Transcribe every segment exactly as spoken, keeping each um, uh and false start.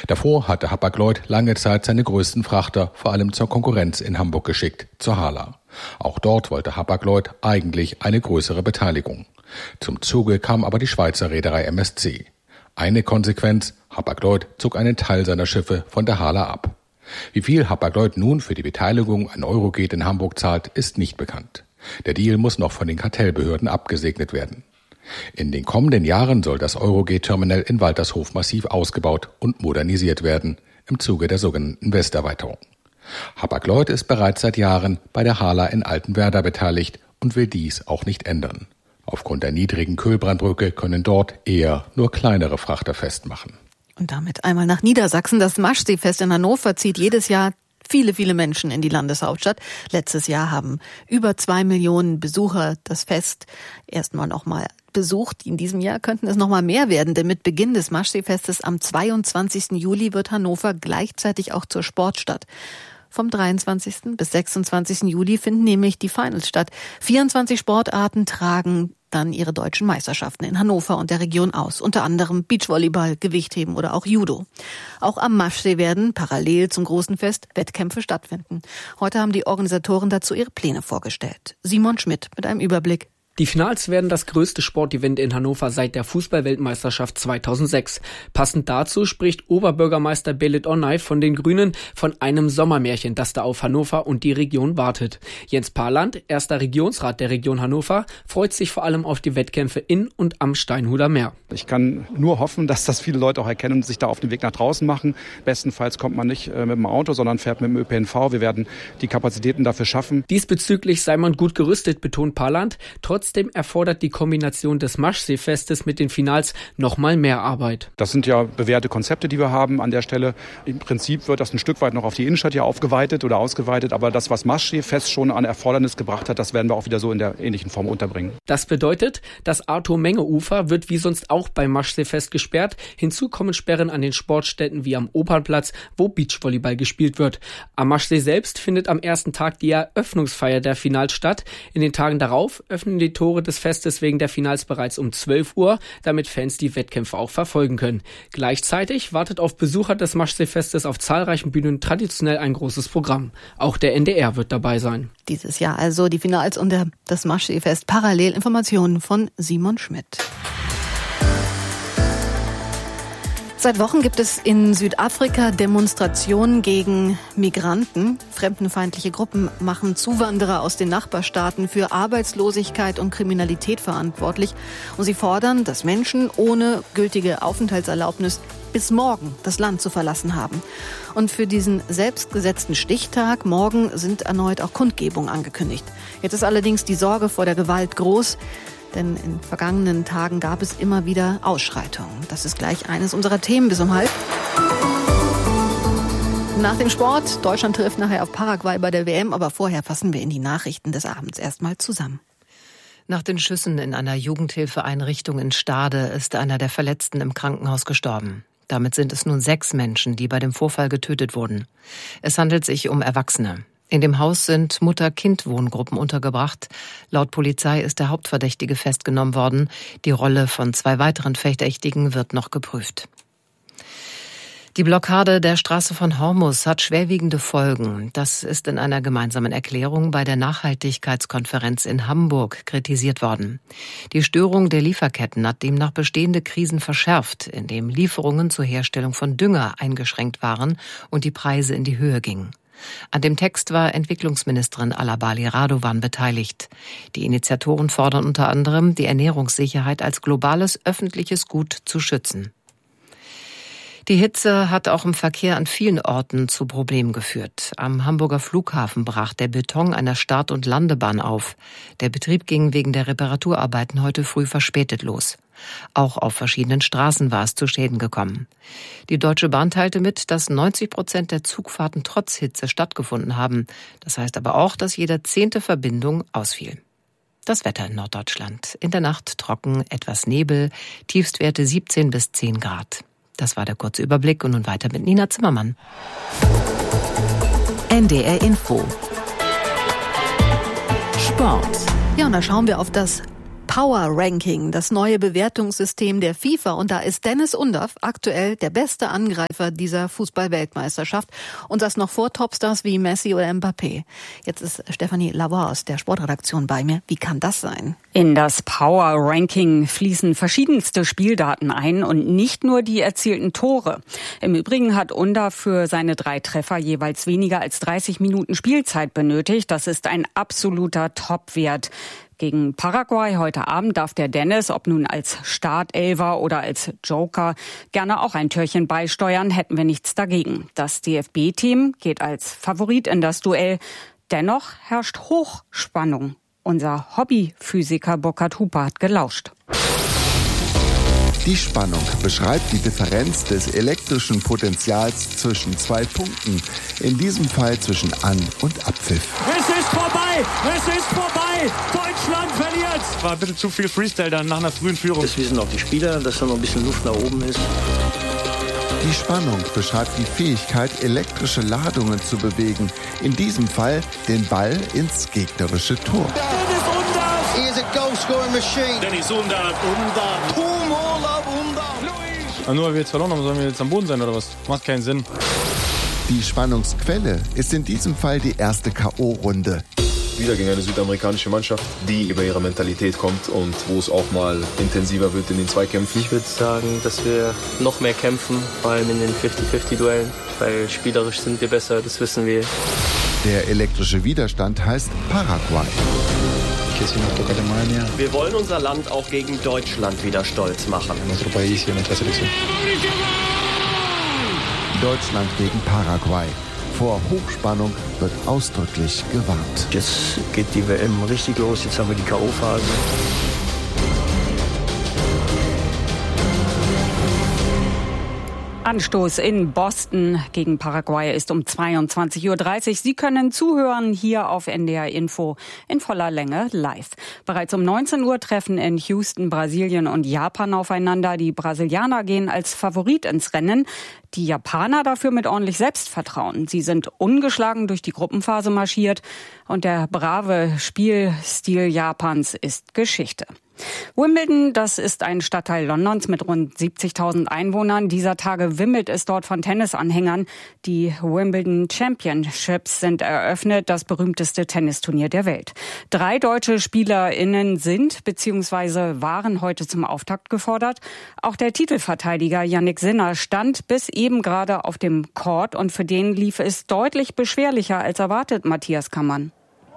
Davor hatte Hapag-Lloyd lange Zeit seine größten Frachter vor allem zur Konkurrenz in Hamburg geschickt, zur Hala. Auch dort wollte Hapag-Lloyd eigentlich eine größere Beteiligung. Zum Zuge kam aber die Schweizer Reederei M S C. Eine Konsequenz: Hapag-Lloyd zog einen Teil seiner Schiffe von der Hala ab. Wie viel Hapag-Lloyd nun für die Beteiligung an Eurogate in Hamburg zahlt, ist nicht bekannt. Der Deal muss noch von den Kartellbehörden abgesegnet werden. In den kommenden Jahren soll das Eurogate-Terminal in Waltershof massiv ausgebaut und modernisiert werden, im Zuge der sogenannten Westerweiterung. Hapag-Lloyd ist bereits seit Jahren bei der Hala in Altenwerder beteiligt und will dies auch nicht ändern. Aufgrund der niedrigen Kölbrandbrücke können dort eher nur kleinere Frachter festmachen. Und damit einmal nach Niedersachsen. Das Maschseefest in Hannover zieht jedes Jahr viele, viele Menschen in die Landeshauptstadt. Letztes Jahr haben über zwei Millionen Besucher das Fest erstmal noch mal besucht. In diesem Jahr könnten es noch mal mehr werden, denn mit Beginn des Maschseefestes am zweiundzwanzigsten Juli wird Hannover gleichzeitig auch zur Sportstadt. Vom dreiundzwanzigsten bis sechsundzwanzigsten Juli finden nämlich die Finals statt. vierundzwanzig Sportarten tragen dann ihre deutschen Meisterschaften in Hannover und der Region aus. Unter anderem Beachvolleyball, Gewichtheben oder auch Judo. Auch am Maschsee werden parallel zum großen Fest Wettkämpfe stattfinden. Heute haben die Organisatoren dazu ihre Pläne vorgestellt. Simon Schmidt mit einem Überblick. Die Finals werden das größte Sportevent in Hannover seit der Fußball-Weltmeisterschaft zweitausendsechs. Passend dazu spricht Oberbürgermeister Belit Onay von den Grünen von einem Sommermärchen, das da auf Hannover und die Region wartet. Jens Parland, erster Regionsrat der Region Hannover, freut sich vor allem auf die Wettkämpfe in und am Steinhuder Meer. Ich kann nur hoffen, dass das viele Leute auch erkennen und sich da auf den Weg nach draußen machen. Bestenfalls kommt man nicht mit dem Auto, sondern fährt mit dem Ö P N V. Wir werden die Kapazitäten dafür schaffen. Diesbezüglich sei man gut gerüstet, betont Parland. Trotzdem erfordert die Kombination des Maschseefestes mit den Finals noch mal mehr Arbeit. Das sind ja bewährte Konzepte, die wir haben an der Stelle. Im Prinzip wird das ein Stück weit noch auf die Innenstadt ja aufgeweitet oder ausgeweitet. Aber das, was Maschseefest schon an Erfordernis gebracht hat, das werden wir auch wieder so in der ähnlichen Form unterbringen. Das bedeutet, das Arthur-Menge-Ufer wird wie sonst auch beim Maschseefest gesperrt. Hinzu kommen Sperren an den Sportstätten wie am Opernplatz, wo Beachvolleyball gespielt wird. Am Maschsee selbst findet am ersten Tag die Eröffnungsfeier der Finals statt. In den Tagen darauf öffnen die Tore des Festes wegen der Finals bereits um zwölf Uhr, damit Fans die Wettkämpfe auch verfolgen können. Gleichzeitig wartet auf Besucher des Maschseefestes auf zahlreichen Bühnen traditionell ein großes Programm. Auch der N D R wird dabei sein. Dieses Jahr also die Finals und der, das Maschseefest. Parallel Informationen von Simon Schmidt. Seit Wochen gibt es in Südafrika Demonstrationen gegen Migranten. Fremdenfeindliche Gruppen machen Zuwanderer aus den Nachbarstaaten für Arbeitslosigkeit und Kriminalität verantwortlich. Und sie fordern, dass Menschen ohne gültige Aufenthaltserlaubnis bis morgen das Land zu verlassen haben. Und für diesen selbstgesetzten Stichtag morgen sind erneut auch Kundgebungen angekündigt. Jetzt ist allerdings die Sorge vor der Gewalt groß. Denn in vergangenen Tagen gab es immer wieder Ausschreitungen. Das ist gleich eines unserer Themen bis um halb. Nach dem Sport, Deutschland trifft nachher auf Paraguay bei der W M, aber vorher fassen wir in die Nachrichten des Abends erstmal zusammen. Nach den Schüssen in einer Jugendhilfeeinrichtung in Stade ist einer der Verletzten im Krankenhaus gestorben. Damit sind es nun sechs Menschen, die bei dem Vorfall getötet wurden. Es handelt sich um Erwachsene. In dem Haus sind Mutter-Kind-Wohngruppen untergebracht. Laut Polizei ist der Hauptverdächtige festgenommen worden. Die Rolle von zwei weiteren Verdächtigen wird noch geprüft. Die Blockade der Straße von Hormuz hat schwerwiegende Folgen. Das ist in einer gemeinsamen Erklärung bei der Nachhaltigkeitskonferenz in Hamburg kritisiert worden. Die Störung der Lieferketten hat demnach bestehende Krisen verschärft, indem Lieferungen zur Herstellung von Dünger eingeschränkt waren und die Preise in die Höhe gingen. An dem Text war Entwicklungsministerin Alabali Radovan beteiligt. Die Initiatoren fordern unter anderem, die Ernährungssicherheit als globales öffentliches Gut zu schützen. Die Hitze hat auch im Verkehr an vielen Orten zu Problemen geführt. Am Hamburger Flughafen brach der Beton einer Start- und Landebahn auf. Der Betrieb ging wegen der Reparaturarbeiten heute früh verspätet los. Auch auf verschiedenen Straßen war es zu Schäden gekommen. Die Deutsche Bahn teilte mit, dass neunzig Prozent der Zugfahrten trotz Hitze stattgefunden haben. Das heißt aber auch, dass jede zehnte Verbindung ausfiel. Das Wetter in Norddeutschland. In der Nacht trocken, etwas Nebel, Tiefstwerte siebzehn bis zehn Grad. Das war der kurze Überblick und nun weiter mit Nina Zimmermann. N D R Info. Sport. Ja, und da schauen wir auf das Power Ranking, das neue Bewertungssystem der FIFA. Und da ist Dennis Undaff aktuell der beste Angreifer dieser Fußball-Weltmeisterschaft. Und das noch vor Topstars wie Messi oder Mbappé. Jetzt ist Stefanie Lavoie aus der Sportredaktion bei mir. Wie kann das sein? In das Power Ranking fließen verschiedenste Spieldaten ein und nicht nur die erzielten Tore. Im Übrigen hat Undaff für seine drei Treffer jeweils weniger als dreißig Minuten Spielzeit benötigt. Das ist ein absoluter Topwert. Gegen Paraguay heute Abend darf der Dennis, ob nun als Startelfer oder als Joker, gerne auch ein Türchen beisteuern, hätten wir nichts dagegen. Das D F B-Team geht als Favorit in das Duell. Dennoch herrscht Hochspannung. Unser Hobbyphysiker Burkhard Huper hat gelauscht. Die Spannung beschreibt die Differenz des elektrischen Potentials zwischen zwei Punkten. In diesem Fall zwischen An- und Abpfiff. Es ist vorbei! Es ist vorbei! Deutschland verliert! War ein bisschen zu viel Freestyle dann nach einer frühen Führung. Das wissen auch die Spieler, dass da noch ein bisschen Luft nach oben ist. Die Spannung beschreibt die Fähigkeit, elektrische Ladungen zu bewegen. In diesem Fall den Ball ins gegnerische Tor. Dennis Undaff! He is a goal-scoring machine. Dennis Undaff! Undaff! Two more love Undaff! Ah, nur weil wir jetzt verloren haben, sollen wir jetzt am Boden sein oder was? Macht keinen Sinn. Die Spannungsquelle ist in diesem Fall die erste K O-Runde. Wieder gegen eine südamerikanische Mannschaft, die über ihre Mentalität kommt und wo es auch mal intensiver wird in den Zweikämpfen. Ich würde sagen, dass wir noch mehr kämpfen, vor allem in den fünfzig fünfzig Duellen, weil spielerisch sind wir besser, das wissen wir. Der elektrische Widerstand heißt Paraguay. Wir wollen unser Land auch gegen Deutschland wieder stolz machen. Deutschland gegen Paraguay. Vor Hochspannung wird ausdrücklich gewarnt. Jetzt geht die W M richtig los, jetzt haben wir die K O-Phase. Anstoß in Boston gegen Paraguay ist um zweiundzwanzig Uhr dreißig. Sie können zuhören hier auf N D R Info in voller Länge live. Bereits um neunzehn Uhr treffen in Houston Brasilien und Japan aufeinander. Die Brasilianer gehen als Favorit ins Rennen. Die Japaner dafür mit ordentlich Selbstvertrauen. Sie sind ungeschlagen durch die Gruppenphase marschiert und der brave Spielstil Japans ist Geschichte. Wimbledon, das ist ein Stadtteil Londons mit rund siebzigtausend Einwohnern. Dieser Tage wimmelt es dort von Tennisanhängern. Die Wimbledon Championships sind eröffnet, das berühmteste Tennisturnier der Welt. Drei deutsche SpielerInnen sind bzw. waren heute zum Auftakt gefordert. Auch der Titelverteidiger Jannik Sinner stand bis eben gerade auf dem Court und für den lief es deutlich beschwerlicher als erwartet, Matthias Kammann.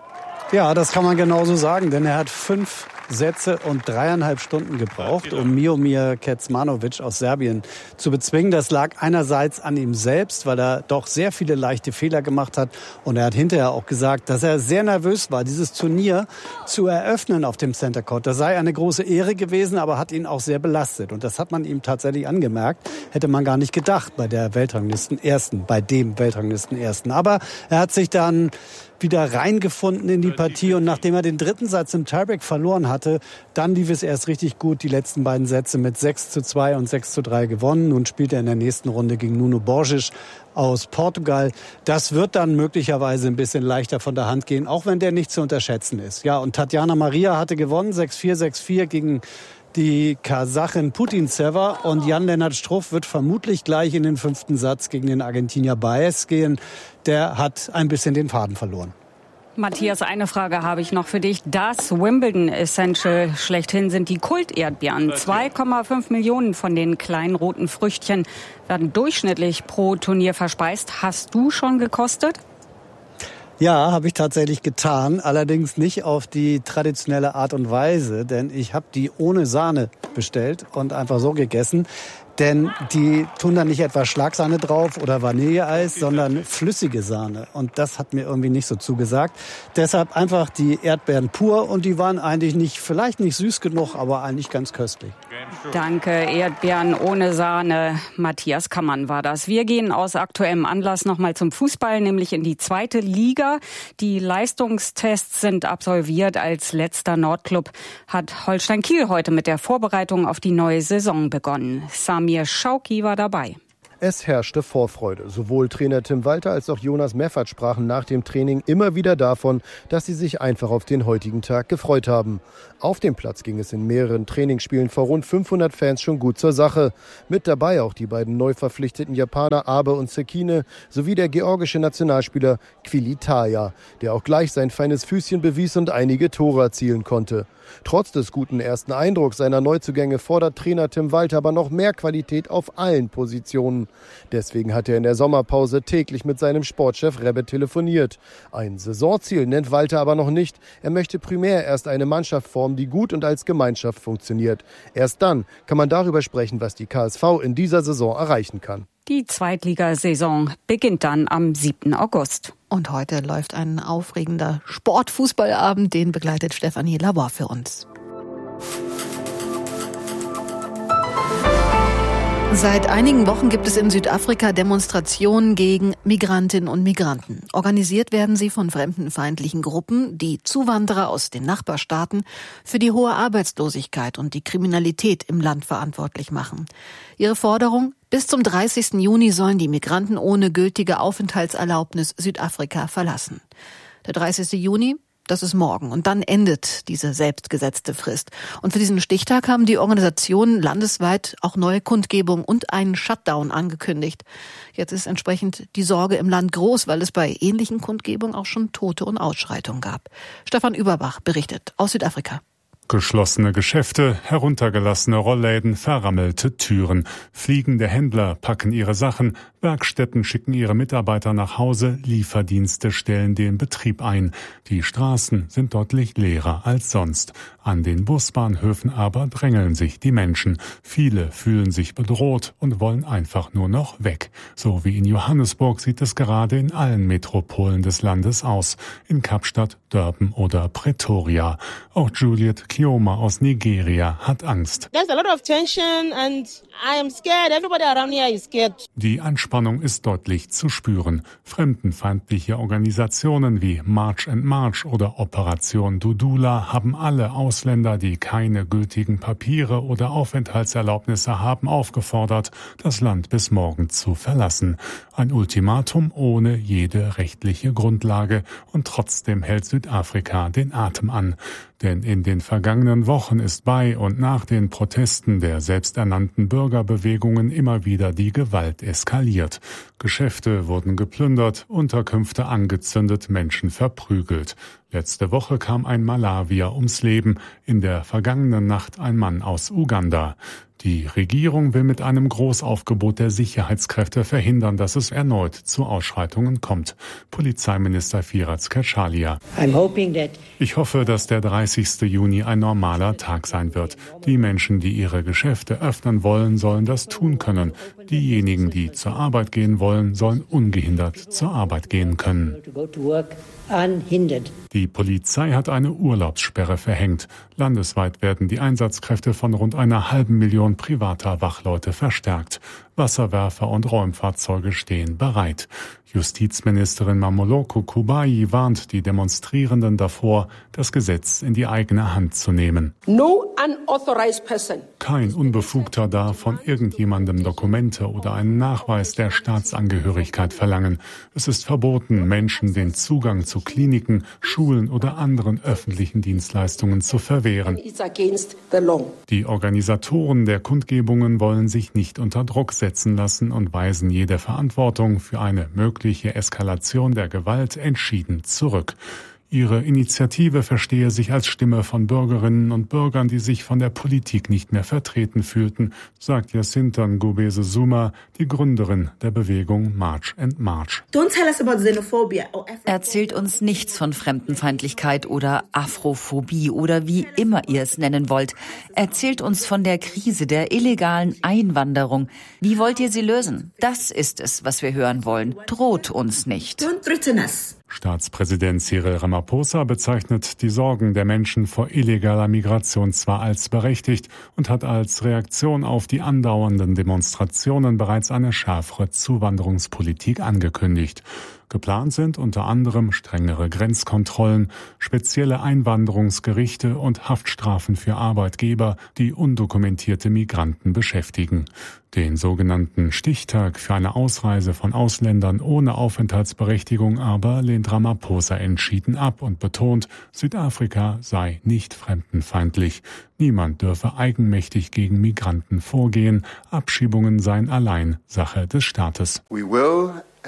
Ja, das kann man genauso sagen, denn er hat fünf Sätze und dreieinhalb Stunden gebraucht, um Miomir Kecmanovic aus Serbien zu bezwingen. Das lag einerseits an ihm selbst, weil er doch sehr viele leichte Fehler gemacht hat. Und er hat hinterher auch gesagt, dass er sehr nervös war, dieses Turnier zu eröffnen auf dem Center Court. Das sei eine große Ehre gewesen, aber hat ihn auch sehr belastet. Und das hat man ihm tatsächlich angemerkt. Hätte man gar nicht gedacht bei der Weltranglisten-Ersten, bei dem Weltranglisten-Ersten. Aber er hat sich dann wieder reingefunden in die Partie und nachdem er den dritten Satz im Tiebreak verloren hatte, dann lief es erst richtig gut. Die letzten beiden Sätze mit sechs zu zwei und sechs zu drei gewonnen. Nun spielt er in der nächsten Runde gegen Nuno Borges aus Portugal. Das wird dann möglicherweise ein bisschen leichter von der Hand gehen, auch wenn der nicht zu unterschätzen ist. Ja, und Tatjana Maria hatte gewonnen, sechs vier, sechs vier gegen die Kasachin Putintseva und Jan-Lennart Struff wird vermutlich gleich in den fünften Satz gegen den Argentinier Baez gehen. Der hat ein bisschen den Faden verloren. Matthias, eine Frage habe ich noch für dich. Das Wimbledon Essential schlechthin sind die Kult-Erdbeeren. zwei Komma fünf Millionen von den kleinen roten Früchtchen werden durchschnittlich pro Turnier verspeist. Hast du schon gekostet? Ja, habe ich tatsächlich getan, allerdings nicht auf die traditionelle Art und Weise, denn ich habe die ohne Sahne bestellt und einfach so gegessen. Denn die tun da nicht etwa Schlagsahne drauf oder Vanilleeis, sondern flüssige Sahne. Und das hat mir irgendwie nicht so zugesagt. Deshalb einfach die Erdbeeren pur und die waren eigentlich nicht, vielleicht nicht süß genug, aber eigentlich ganz köstlich. Danke, Erdbeeren ohne Sahne. Matthias Kammann war das. Wir gehen aus aktuellem Anlass nochmal zum Fußball, nämlich in die zweite Liga. Die Leistungstests sind absolviert. Als letzter Nordclub hat Holstein Kiel heute mit der Vorbereitung auf die neue Saison begonnen. Samir Schauki war dabei. Es herrschte Vorfreude. Sowohl Trainer Tim Walter als auch Jonas Meffert sprachen nach dem Training immer wieder davon, dass sie sich einfach auf den heutigen Tag gefreut haben. Auf dem Platz ging es in mehreren Trainingsspielen vor rund fünfhundert Fans schon gut zur Sache. Mit dabei auch die beiden neu verpflichteten Japaner Abe und Sekine sowie der georgische Nationalspieler Quili Taya, der auch gleich sein feines Füßchen bewies und einige Tore erzielen konnte. Trotz des guten ersten Eindrucks seiner Neuzugänge fordert Trainer Tim Walter aber noch mehr Qualität auf allen Positionen. Deswegen hat er in der Sommerpause täglich mit seinem Sportchef Rebbe telefoniert. Ein Saisonziel nennt Walter aber noch nicht. Er möchte primär erst eine Mannschaft formen, die gut und als Gemeinschaft funktioniert. Erst dann kann man darüber sprechen, was die K S V in dieser Saison erreichen kann. Die Zweitligasaison beginnt dann am siebten August. Und heute läuft ein aufregender Sportfußballabend, den begleitet Stefanie Labor für uns. Seit einigen Wochen gibt es in Südafrika Demonstrationen gegen Migrantinnen und Migranten. Organisiert werden sie von fremdenfeindlichen Gruppen, die Zuwanderer aus den Nachbarstaaten für die hohe Arbeitslosigkeit und die Kriminalität im Land verantwortlich machen. Ihre Forderung: Bis zum dreißigsten Juni sollen die Migranten ohne gültige Aufenthaltserlaubnis Südafrika verlassen. Der dreißigste Juni, das ist morgen. Und dann endet diese selbstgesetzte Frist. Und für diesen Stichtag haben die Organisationen landesweit auch neue Kundgebungen und einen Shutdown angekündigt. Jetzt ist entsprechend die Sorge im Land groß, weil es bei ähnlichen Kundgebungen auch schon Tote und Ausschreitungen gab. Stefan Überbach berichtet aus Südafrika. Geschlossene Geschäfte, heruntergelassene Rollläden, verrammelte Türen. Fliegende Händler packen ihre Sachen, Werkstätten schicken ihre Mitarbeiter nach Hause, Lieferdienste stellen den Betrieb ein. Die Straßen sind deutlich leerer als sonst. An den Busbahnhöfen aber drängeln sich die Menschen. Viele fühlen sich bedroht und wollen einfach nur noch weg. So wie in Johannesburg sieht es gerade in allen Metropolen des Landes aus. In Kapstadt, Durban oder Pretoria. Auch Juliet Kioma aus Nigeria hat Angst. There's a lot of tension and I am scared. Everybody around here is scared. Die Anspannung ist deutlich zu spüren. Fremdenfeindliche Organisationen wie March and March oder Operation Dudula haben alle Ausländer, die keine gültigen Papiere oder Aufenthaltserlaubnisse haben, aufgefordert, das Land bis morgen zu verlassen. Ein Ultimatum ohne jede rechtliche Grundlage, und trotzdem hält Südafrika den Atem an. Denn in den vergangenen Wochen ist bei und nach den Protesten der selbsternannten Bürgerbewegungen immer wieder die Gewalt eskaliert. Geschäfte wurden geplündert, Unterkünfte angezündet, Menschen verprügelt. Letzte Woche kam ein Malawier ums Leben, in der vergangenen Nacht ein Mann aus Uganda. Die Regierung will mit einem Großaufgebot der Sicherheitskräfte verhindern, dass es erneut zu Ausschreitungen kommt. Polizeiminister Firas Kachalia. Ich hoffe, dass der dreißigste Juni ein normaler Tag sein wird. Die Menschen, die ihre Geschäfte öffnen wollen, sollen das tun können. Diejenigen, die zur Arbeit gehen wollen, sollen ungehindert zur Arbeit gehen können. Die Polizei hat eine Urlaubssperre verhängt. Landesweit werden die Einsatzkräfte von rund einer halben Million privater Wachleute verstärkt. Wasserwerfer und Räumfahrzeuge stehen bereit. Justizministerin Mamoloko Kubayi warnt die Demonstrierenden davor, das Gesetz in die eigene Hand zu nehmen. No unauthorized person. Kein Unbefugter darf von irgendjemandem Dokumente oder einen Nachweis der Staatsangehörigkeit verlangen. Es ist verboten, Menschen den Zugang zu Kliniken, Schulen oder anderen öffentlichen Dienstleistungen zu verwehren. Die Organisatoren der Kundgebungen wollen sich nicht unter Druck setzen lassen und weisen jede Verantwortung für eine mögliche Eskalation der Gewalt entschieden zurück. Ihre Initiative verstehe sich als Stimme von Bürgerinnen und Bürgern, die sich von der Politik nicht mehr vertreten fühlten, sagt Jacinta Ngubese Zuma, die Gründerin der Bewegung March and March. Erzählt uns nichts von Fremdenfeindlichkeit oder Afrophobie oder wie immer ihr es nennen wollt. Erzählt uns von der Krise der illegalen Einwanderung. Wie wollt ihr sie lösen? Das ist es, was wir hören wollen. Droht uns nicht. Staatspräsident Cyril Ramaphosa bezeichnet die Sorgen der Menschen vor illegaler Migration zwar als berechtigt und hat als Reaktion auf die andauernden Demonstrationen bereits eine schärfere Zuwanderungspolitik angekündigt. Geplant sind unter anderem strengere Grenzkontrollen, spezielle Einwanderungsgerichte und Haftstrafen für Arbeitgeber, die undokumentierte Migranten beschäftigen. Den sogenannten Stichtag für eine Ausreise von Ausländern ohne Aufenthaltsberechtigung aber lehnt Ramaphosa entschieden ab und betont, Südafrika sei nicht fremdenfeindlich. Niemand dürfe eigenmächtig gegen Migranten vorgehen. Abschiebungen seien allein Sache des Staates. We will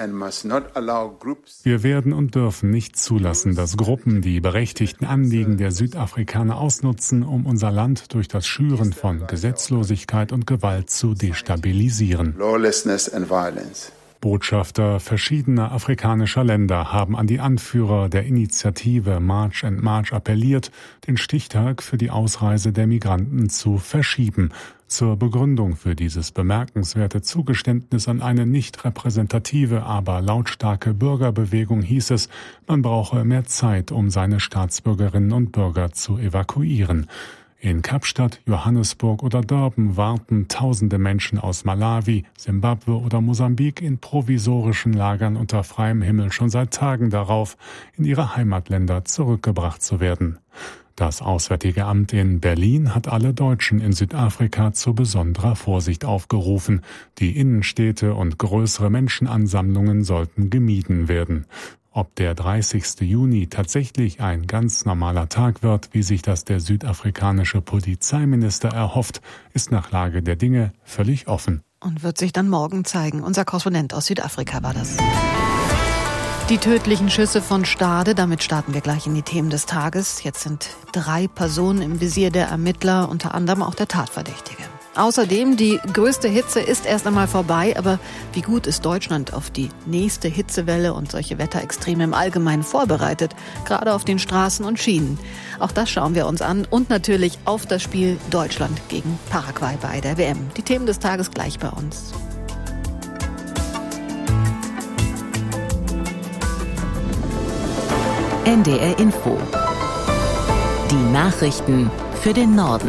Wir werden und dürfen nicht zulassen, dass Gruppen die berechtigten Anliegen der Südafrikaner ausnutzen, um unser Land durch das Schüren von Gesetzlosigkeit und Gewalt zu destabilisieren. Botschafter verschiedener afrikanischer Länder haben an die Anführer der Initiative March and March appelliert, den Stichtag für die Ausreise der Migranten zu verschieben. Zur Begründung für dieses bemerkenswerte Zugeständnis an eine nicht repräsentative, aber lautstarke Bürgerbewegung hieß es, man brauche mehr Zeit, um seine Staatsbürgerinnen und Bürger zu evakuieren. In Kapstadt, Johannesburg oder Durban warten tausende Menschen aus Malawi, Simbabwe oder Mosambik in provisorischen Lagern unter freiem Himmel schon seit Tagen darauf, in ihre Heimatländer zurückgebracht zu werden. Das Auswärtige Amt in Berlin hat alle Deutschen in Südafrika zu besonderer Vorsicht aufgerufen. Die Innenstädte und größere Menschenansammlungen sollten gemieden werden. Ob der dreißigste Juni tatsächlich ein ganz normaler Tag wird, wie sich das der südafrikanische Polizeiminister erhofft, ist nach Lage der Dinge völlig offen. Und wird sich dann morgen zeigen. Unser Korrespondent aus Südafrika war das. Die tödlichen Schüsse von Stade, damit starten wir gleich in die Themen des Tages. Jetzt sind drei Personen im Visier der Ermittler, unter anderem auch der Tatverdächtige. Außerdem, die größte Hitze ist erst einmal vorbei, aber wie gut ist Deutschland auf die nächste Hitzewelle und solche Wetterextreme im Allgemeinen vorbereitet, gerade auf den Straßen und Schienen? Auch das schauen wir uns an und natürlich auf das Spiel Deutschland gegen Paraguay bei der W M. Die Themen des Tages gleich bei uns. N D R Info. Die Nachrichten für den Norden.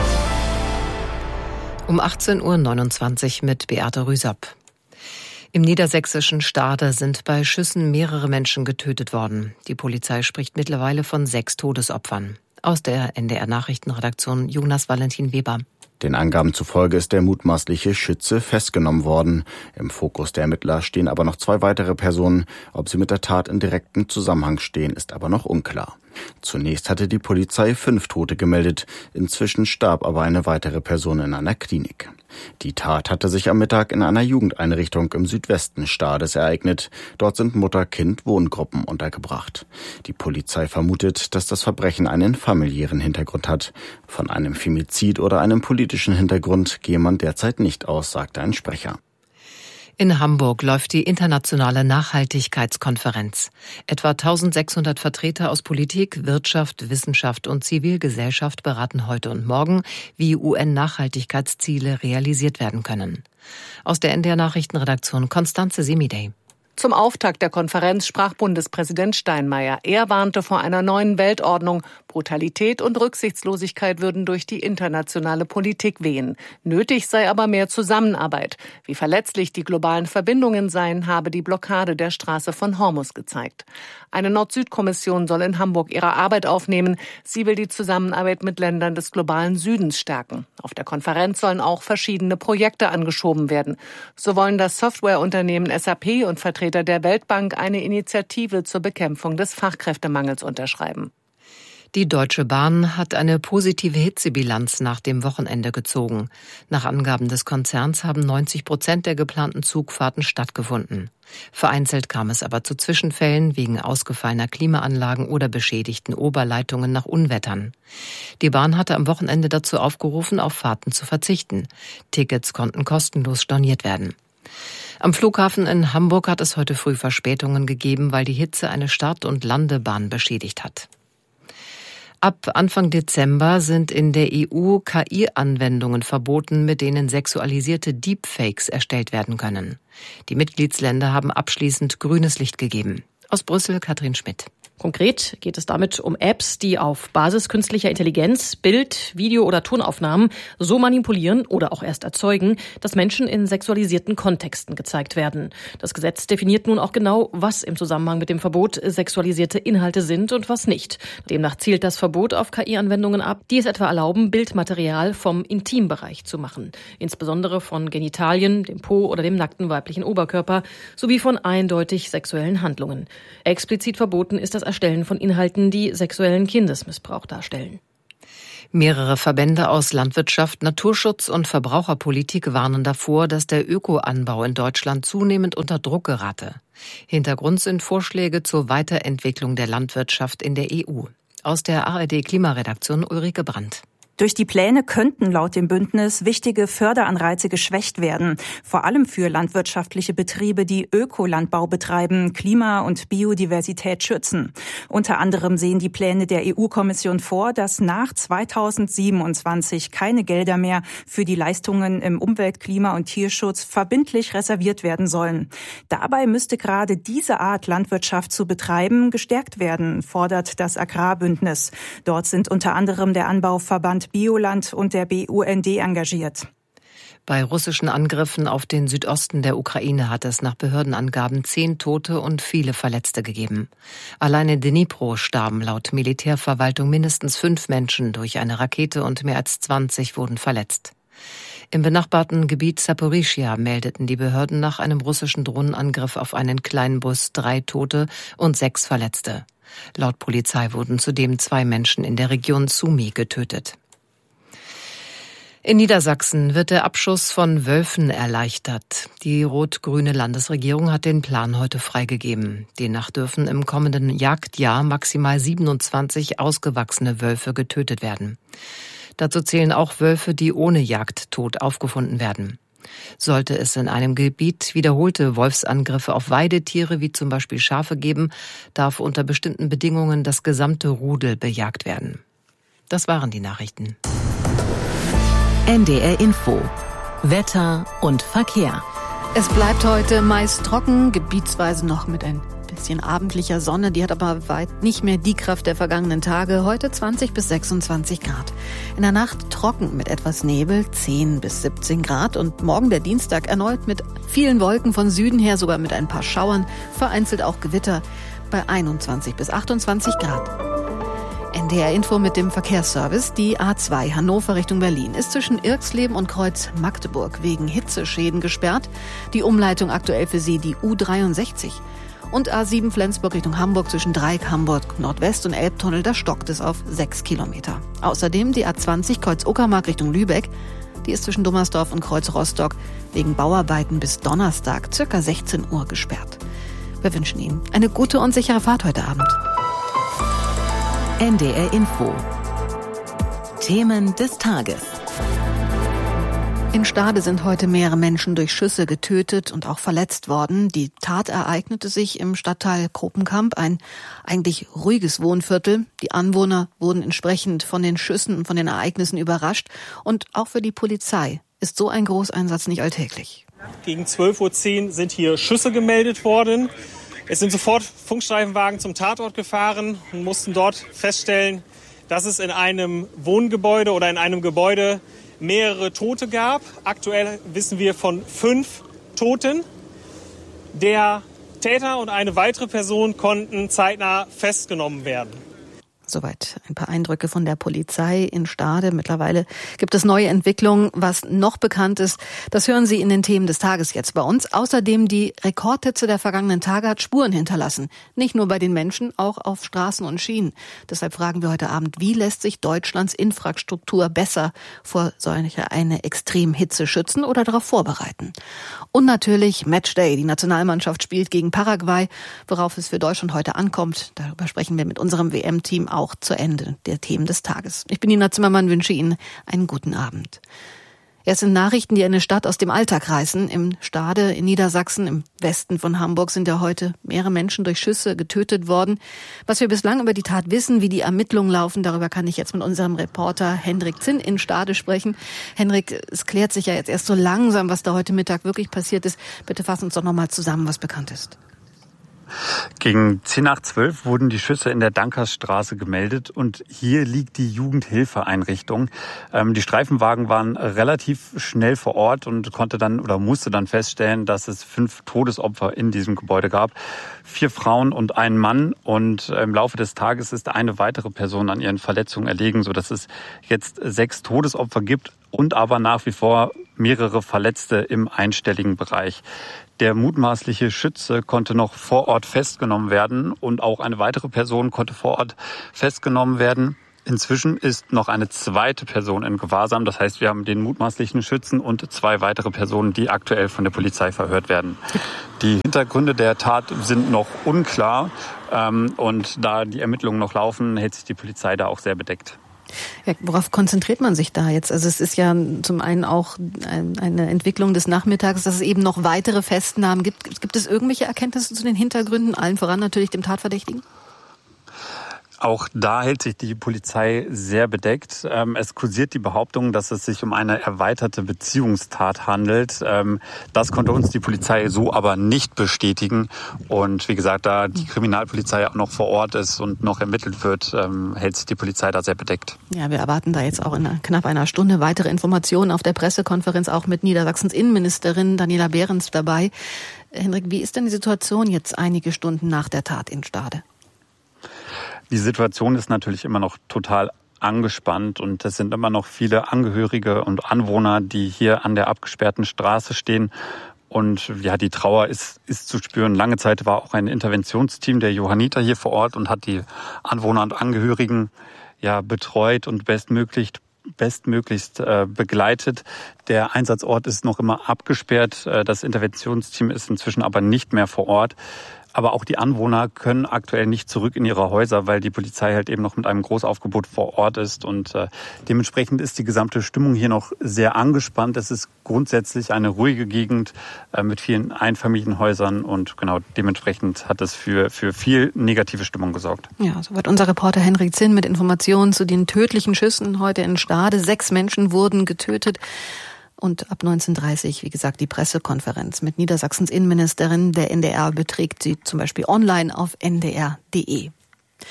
Um achtzehn Uhr neunundzwanzig mit Beate Rüsop. Im niedersächsischen Stade sind bei Schüssen mehrere Menschen getötet worden. Die Polizei spricht mittlerweile von sechs Todesopfern. Aus der N D R-Nachrichtenredaktion Jonas Valentin Weber. Den Angaben zufolge ist der mutmaßliche Schütze festgenommen worden. Im Fokus der Ermittler stehen aber noch zwei weitere Personen. Ob sie mit der Tat in direktem Zusammenhang stehen, ist aber noch unklar. Zunächst hatte die Polizei fünf Tote gemeldet. Inzwischen starb aber eine weitere Person in einer Klinik. Die Tat hatte sich am Mittag in einer Jugendeinrichtung im Südwesten Stades ereignet. Dort sind Mutter-Kind-Wohngruppen untergebracht. Die Polizei vermutet, dass das Verbrechen einen familiären Hintergrund hat. Von einem Femizid oder einem politischen Hintergrund gehe man derzeit nicht aus, sagte ein Sprecher. In Hamburg läuft die internationale Nachhaltigkeitskonferenz. Etwa eintausendsechshundert Vertreter aus Politik, Wirtschaft, Wissenschaft und Zivilgesellschaft beraten heute und morgen, wie U N-Nachhaltigkeitsziele realisiert werden können. Aus der N D R-Nachrichtenredaktion Constanze Semidey. Zum Auftakt der Konferenz sprach Bundespräsident Steinmeier. Er warnte vor einer neuen Weltordnung. Brutalität und Rücksichtslosigkeit würden durch die internationale Politik wehen. Nötig sei aber mehr Zusammenarbeit. Wie verletzlich die globalen Verbindungen seien, habe die Blockade der Straße von Hormuz gezeigt. Eine Nord-Süd-Kommission soll in Hamburg ihre Arbeit aufnehmen. Sie will die Zusammenarbeit mit Ländern des globalen Südens stärken. Auf der Konferenz sollen auch verschiedene Projekte angeschoben werden. So wollen das Softwareunternehmen S A P und Vertreter der Weltbank eine Initiative zur Bekämpfung des Fachkräftemangels unterschreiben. Die Deutsche Bahn hat eine positive Hitzebilanz nach dem Wochenende gezogen. Nach Angaben des Konzerns haben neunzig Prozent der geplanten Zugfahrten stattgefunden. Vereinzelt kam es aber zu Zwischenfällen wegen ausgefallener Klimaanlagen oder beschädigten Oberleitungen nach Unwettern. Die Bahn hatte am Wochenende dazu aufgerufen, auf Fahrten zu verzichten. Tickets konnten kostenlos storniert werden. Am Flughafen in Hamburg hat es heute früh Verspätungen gegeben, weil die Hitze eine Start- und Landebahn beschädigt hat. Ab Anfang Dezember sind in der E U K I-Anwendungen verboten, mit denen sexualisierte Deepfakes erstellt werden können. Die Mitgliedsländer haben abschließend grünes Licht gegeben. Aus Brüssel Katrin Schmidt. Konkret geht es damit um Apps, die auf Basis künstlicher Intelligenz Bild-, Video- oder Tonaufnahmen so manipulieren oder auch erst erzeugen, dass Menschen in sexualisierten Kontexten gezeigt werden. Das Gesetz definiert nun auch genau, was im Zusammenhang mit dem Verbot sexualisierte Inhalte sind und was nicht. Demnach zielt das Verbot auf K I-Anwendungen ab, die es etwa erlauben, Bildmaterial vom Intimbereich zu machen. Insbesondere von Genitalien, dem Po oder dem nackten weiblichen Oberkörper sowie von eindeutig sexuellen Handlungen. Explizit verboten ist das Erstellen von Inhalten, die sexuellen Kindesmissbrauch darstellen. Mehrere Verbände aus Landwirtschaft, Naturschutz und Verbraucherpolitik warnen davor, dass der Ökoanbau in Deutschland zunehmend unter Druck gerate. Hintergrund sind Vorschläge zur Weiterentwicklung der Landwirtschaft in der E U. Aus der A R D-Klimaredaktion Ulrike Brandt. Durch die Pläne könnten laut dem Bündnis wichtige Förderanreize geschwächt werden, vor allem für landwirtschaftliche Betriebe, die Ökolandbau betreiben, Klima und Biodiversität schützen. Unter anderem sehen die Pläne der E U-Kommission vor, dass nach zweitausendsiebenundzwanzig keine Gelder mehr für die Leistungen im Umwelt-, Klima- und Tierschutz verbindlich reserviert werden sollen. Dabei müsste gerade diese Art Landwirtschaft zu betreiben gestärkt werden, fordert das Agrarbündnis. Dort sind unter anderem der Anbauverband Bioland und der B U N D engagiert. Bei russischen Angriffen auf den Südosten der Ukraine hat es nach Behördenangaben zehn Tote und viele Verletzte gegeben. Allein in Dnipro starben laut Militärverwaltung mindestens fünf Menschen durch eine Rakete und mehr als zwanzig wurden verletzt. Im benachbarten Gebiet Saporischschja meldeten die Behörden nach einem russischen Drohnenangriff auf einen kleinen Bus drei Tote und sechs Verletzte. Laut Polizei wurden zudem zwei Menschen in der Region Sumy getötet. In Niedersachsen wird der Abschuss von Wölfen erleichtert. Die rot-grüne Landesregierung hat den Plan heute freigegeben. Demnach dürfen im kommenden Jagdjahr maximal siebenundzwanzig ausgewachsene Wölfe getötet werden. Dazu zählen auch Wölfe, die ohne Jagd tot aufgefunden werden. Sollte es in einem Gebiet wiederholte Wolfsangriffe auf Weidetiere wie zum Beispiel Schafe geben, darf unter bestimmten Bedingungen das gesamte Rudel bejagt werden. Das waren die Nachrichten. N D R Info. Wetter und Verkehr. Es bleibt heute meist trocken, gebietsweise noch mit ein bisschen abendlicher Sonne. Die hat aber weit nicht mehr die Kraft der vergangenen Tage. Heute zwanzig bis sechsundzwanzig Grad. In der Nacht trocken mit etwas Nebel, zehn bis siebzehn Grad. Und morgen der Dienstag erneut mit vielen Wolken von Süden her, sogar mit ein paar Schauern. Vereinzelt auch Gewitter bei einundzwanzig bis achtundzwanzig Grad. N D R Info mit dem Verkehrsservice. Die A zwei Hannover Richtung Berlin ist zwischen Irxleben und Kreuz Magdeburg wegen Hitzeschäden gesperrt. Die Umleitung aktuell für Sie die U dreiundsechzig. Und A sieben Flensburg Richtung Hamburg zwischen Dreieck Hamburg Nordwest und Elbtunnel, da stockt es auf sechs Kilometer. Außerdem die A zwanzig Kreuz Uckermark Richtung Lübeck. Die ist zwischen Dummersdorf und Kreuz Rostock wegen Bauarbeiten bis Donnerstag circa sechzehn Uhr gesperrt. Wir wünschen Ihnen eine gute und sichere Fahrt heute Abend. N D R Info. Themen des Tages. In Stade sind heute mehrere Menschen durch Schüsse getötet und auch verletzt worden. Die Tat ereignete sich im Stadtteil Kropenkamp, ein eigentlich ruhiges Wohnviertel. Die Anwohner wurden entsprechend von den Schüssen und von den Ereignissen überrascht. Und auch für die Polizei ist so ein Großeinsatz nicht alltäglich. Gegen zwölf Uhr zehn sind hier Schüsse gemeldet worden. Es sind sofort Funkstreifenwagen zum Tatort gefahren und mussten dort feststellen, dass es in einem Wohngebäude oder in einem Gebäude mehrere Tote gab. Aktuell wissen wir von fünf Toten. Der Täter und eine weitere Person konnten zeitnah festgenommen werden. Soweit ein paar Eindrücke von der Polizei in Stade. Mittlerweile gibt es neue Entwicklungen. Was noch bekannt ist, das hören Sie in den Themen des Tages jetzt bei uns. Außerdem die Rekordhitze der vergangenen Tage hat Spuren hinterlassen. Nicht nur bei den Menschen, auch auf Straßen und Schienen. Deshalb fragen wir heute Abend, wie lässt sich Deutschlands Infrastruktur besser vor solcher eine Extremhitze schützen oder darauf vorbereiten? Und natürlich Matchday. Die Nationalmannschaft spielt gegen Paraguay, worauf es für Deutschland heute ankommt. Darüber sprechen wir mit unserem W M-Team auch zu Ende der Themen des Tages. Ich bin Nina Zimmermann, wünsche Ihnen einen guten Abend. Es sind Nachrichten, die eine Stadt aus dem Alltag reißen. Im Stade in Niedersachsen, im Westen von Hamburg, sind ja heute mehrere Menschen durch Schüsse getötet worden. Was wir bislang über die Tat wissen, wie die Ermittlungen laufen, darüber kann ich jetzt mit unserem Reporter Hendrik Zinn in Stade sprechen. Hendrik, es klärt sich ja jetzt erst so langsam, was da heute Mittag wirklich passiert ist. Bitte fass uns doch nochmal zusammen, was bekannt ist. Gegen zehn nach zwölf wurden die Schüsse in der Dankersstraße gemeldet und hier liegt die Jugendhilfeeinrichtung. Ähm, die Streifenwagen waren relativ schnell vor Ort und konnte dann oder musste dann feststellen, dass es fünf Todesopfer in diesem Gebäude gab. Vier Frauen und ein Mann und im Laufe des Tages ist eine weitere Person an ihren Verletzungen erlegen, sodass es jetzt sechs Todesopfer gibt und aber nach wie vor mehrere Verletzte im einstelligen Bereich. Der mutmaßliche Schütze konnte noch vor Ort festgenommen werden und auch eine weitere Person konnte vor Ort festgenommen werden. Inzwischen ist noch eine zweite Person in Gewahrsam. Das heißt, wir haben den mutmaßlichen Schützen und zwei weitere Personen, die aktuell von der Polizei verhört werden. Die Hintergründe der Tat sind noch unklar. Und da die Ermittlungen noch laufen, hält sich die Polizei da auch sehr bedeckt. Ja, worauf konzentriert man sich da jetzt? Also es ist ja zum einen auch eine Entwicklung des Nachmittags, dass es eben noch weitere Festnahmen gibt. Gibt es irgendwelche Erkenntnisse zu den Hintergründen, allen voran natürlich dem Tatverdächtigen? Auch da hält sich die Polizei sehr bedeckt. Es kursiert die Behauptung, dass es sich um eine erweiterte Beziehungstat handelt. Das konnte uns die Polizei so aber nicht bestätigen. Und wie gesagt, da die Kriminalpolizei auch noch vor Ort ist und noch ermittelt wird, hält sich die Polizei da sehr bedeckt. Ja, wir erwarten da jetzt auch in knapp einer Stunde weitere Informationen auf der Pressekonferenz, auch mit Niedersachsens Innenministerin Daniela Behrens dabei. Henrik, wie ist denn die Situation jetzt einige Stunden nach der Tat in Stade? Die Situation ist natürlich immer noch total angespannt und es sind immer noch viele Angehörige und Anwohner, die hier an der abgesperrten Straße stehen. Und ja, die Trauer ist, ist zu spüren. Lange Zeit war auch ein Interventionsteam der Johanniter hier vor Ort und hat die Anwohner und Angehörigen ja betreut und bestmöglich bestmöglichst äh, begleitet. Der Einsatzort ist noch immer abgesperrt. Das Interventionsteam ist inzwischen aber nicht mehr vor Ort. Aber auch die Anwohner können aktuell nicht zurück in ihre Häuser, weil die Polizei halt eben noch mit einem Großaufgebot vor Ort ist. Und äh, dementsprechend ist die gesamte Stimmung hier noch sehr angespannt. Es ist grundsätzlich eine ruhige Gegend äh, mit vielen Einfamilienhäusern. Und genau dementsprechend hat es für, für viel negative Stimmung gesorgt. Ja, soweit unser Reporter Henrik Zinn mit Informationen zu den tödlichen Schüssen heute in Stade. Sechs Menschen wurden getötet. Und ab neunzehn Uhr dreißig, wie gesagt, die Pressekonferenz mit Niedersachsens Innenministerin. Der N D R beträgt sie zum Beispiel online auf n d r punkt d e.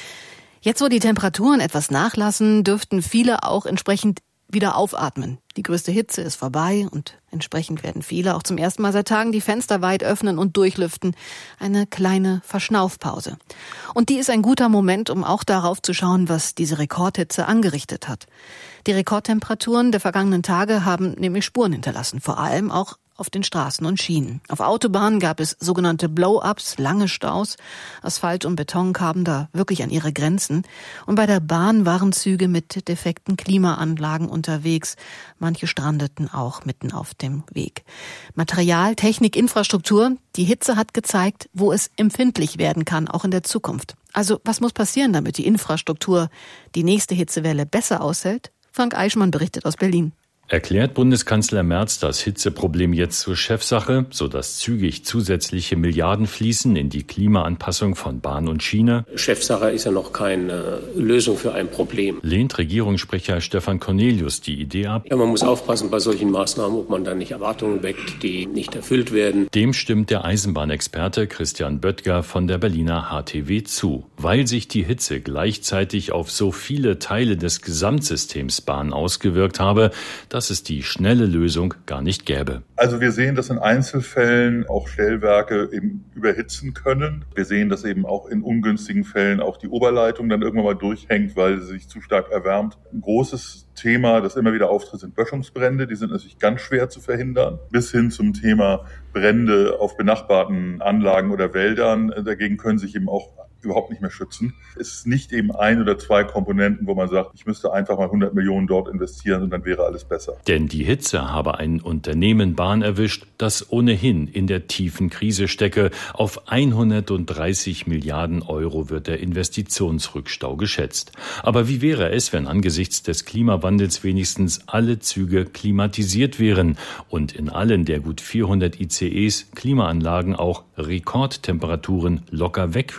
Jetzt, wo die Temperaturen etwas nachlassen, dürften viele auch entsprechend wieder aufatmen. Die größte Hitze ist vorbei und entsprechend werden viele auch zum ersten Mal seit Tagen die Fenster weit öffnen und durchlüften. Eine kleine Verschnaufpause. Und die ist ein guter Moment, um auch darauf zu schauen, was diese Rekordhitze angerichtet hat. Die Rekordtemperaturen der vergangenen Tage haben nämlich Spuren hinterlassen, vor allem auch auf den Straßen und Schienen. Auf Autobahnen gab es sogenannte Blow-ups, lange Staus. Asphalt und Beton kamen da wirklich an ihre Grenzen. Und bei der Bahn waren Züge mit defekten Klimaanlagen unterwegs. Manche strandeten auch mitten auf dem Weg. Material, Technik, Infrastruktur. Die Hitze hat gezeigt, wo es empfindlich werden kann, auch in der Zukunft. Also was muss passieren, damit die Infrastruktur die nächste Hitzewelle besser aushält? Frank Eichmann berichtet aus Berlin. Erklärt Bundeskanzler Merz das Hitzeproblem jetzt zur Chefsache, sodass zügig zusätzliche Milliarden fließen in die Klimaanpassung von Bahn und Schiene? Chefsache ist ja noch keine Lösung für ein Problem. Lehnt Regierungssprecher Stefan Cornelius die Idee ab? Ja, man muss aufpassen bei solchen Maßnahmen, ob man da nicht Erwartungen weckt, die nicht erfüllt werden. Dem stimmt der Eisenbahnexperte Christian Böttger von der Berliner H T W zu. Weil sich die Hitze gleichzeitig auf so viele Teile des Gesamtsystems Bahn ausgewirkt habe, dass es die schnelle Lösung gar nicht gäbe. Also wir sehen, dass in Einzelfällen auch Stellwerke eben überhitzen können. Wir sehen, dass eben auch in ungünstigen Fällen auch die Oberleitung dann irgendwann mal durchhängt, weil sie sich zu stark erwärmt. Ein großes Thema, das immer wieder auftritt, sind Böschungsbrände. Die sind natürlich ganz schwer zu verhindern. Bis hin zum Thema Brände auf benachbarten Anlagen oder Wäldern. Dagegen können sich eben auch überhaupt nicht mehr schützen. Es ist nicht eben ein oder zwei Komponenten, wo man sagt, ich müsste einfach mal hundert Millionen dort investieren und dann wäre alles besser. Denn die Hitze habe ein Unternehmen Bahn erwischt, das ohnehin in der tiefen Krise stecke. Auf hundertdreißig Milliarden Euro wird der Investitionsrückstau geschätzt. Aber wie wäre es, wenn angesichts des Klimawandels wenigstens alle Züge klimatisiert wären und in allen der gut vierhundert I C Es Klimaanlagen auch Rekordtemperaturen locker wegkühlen?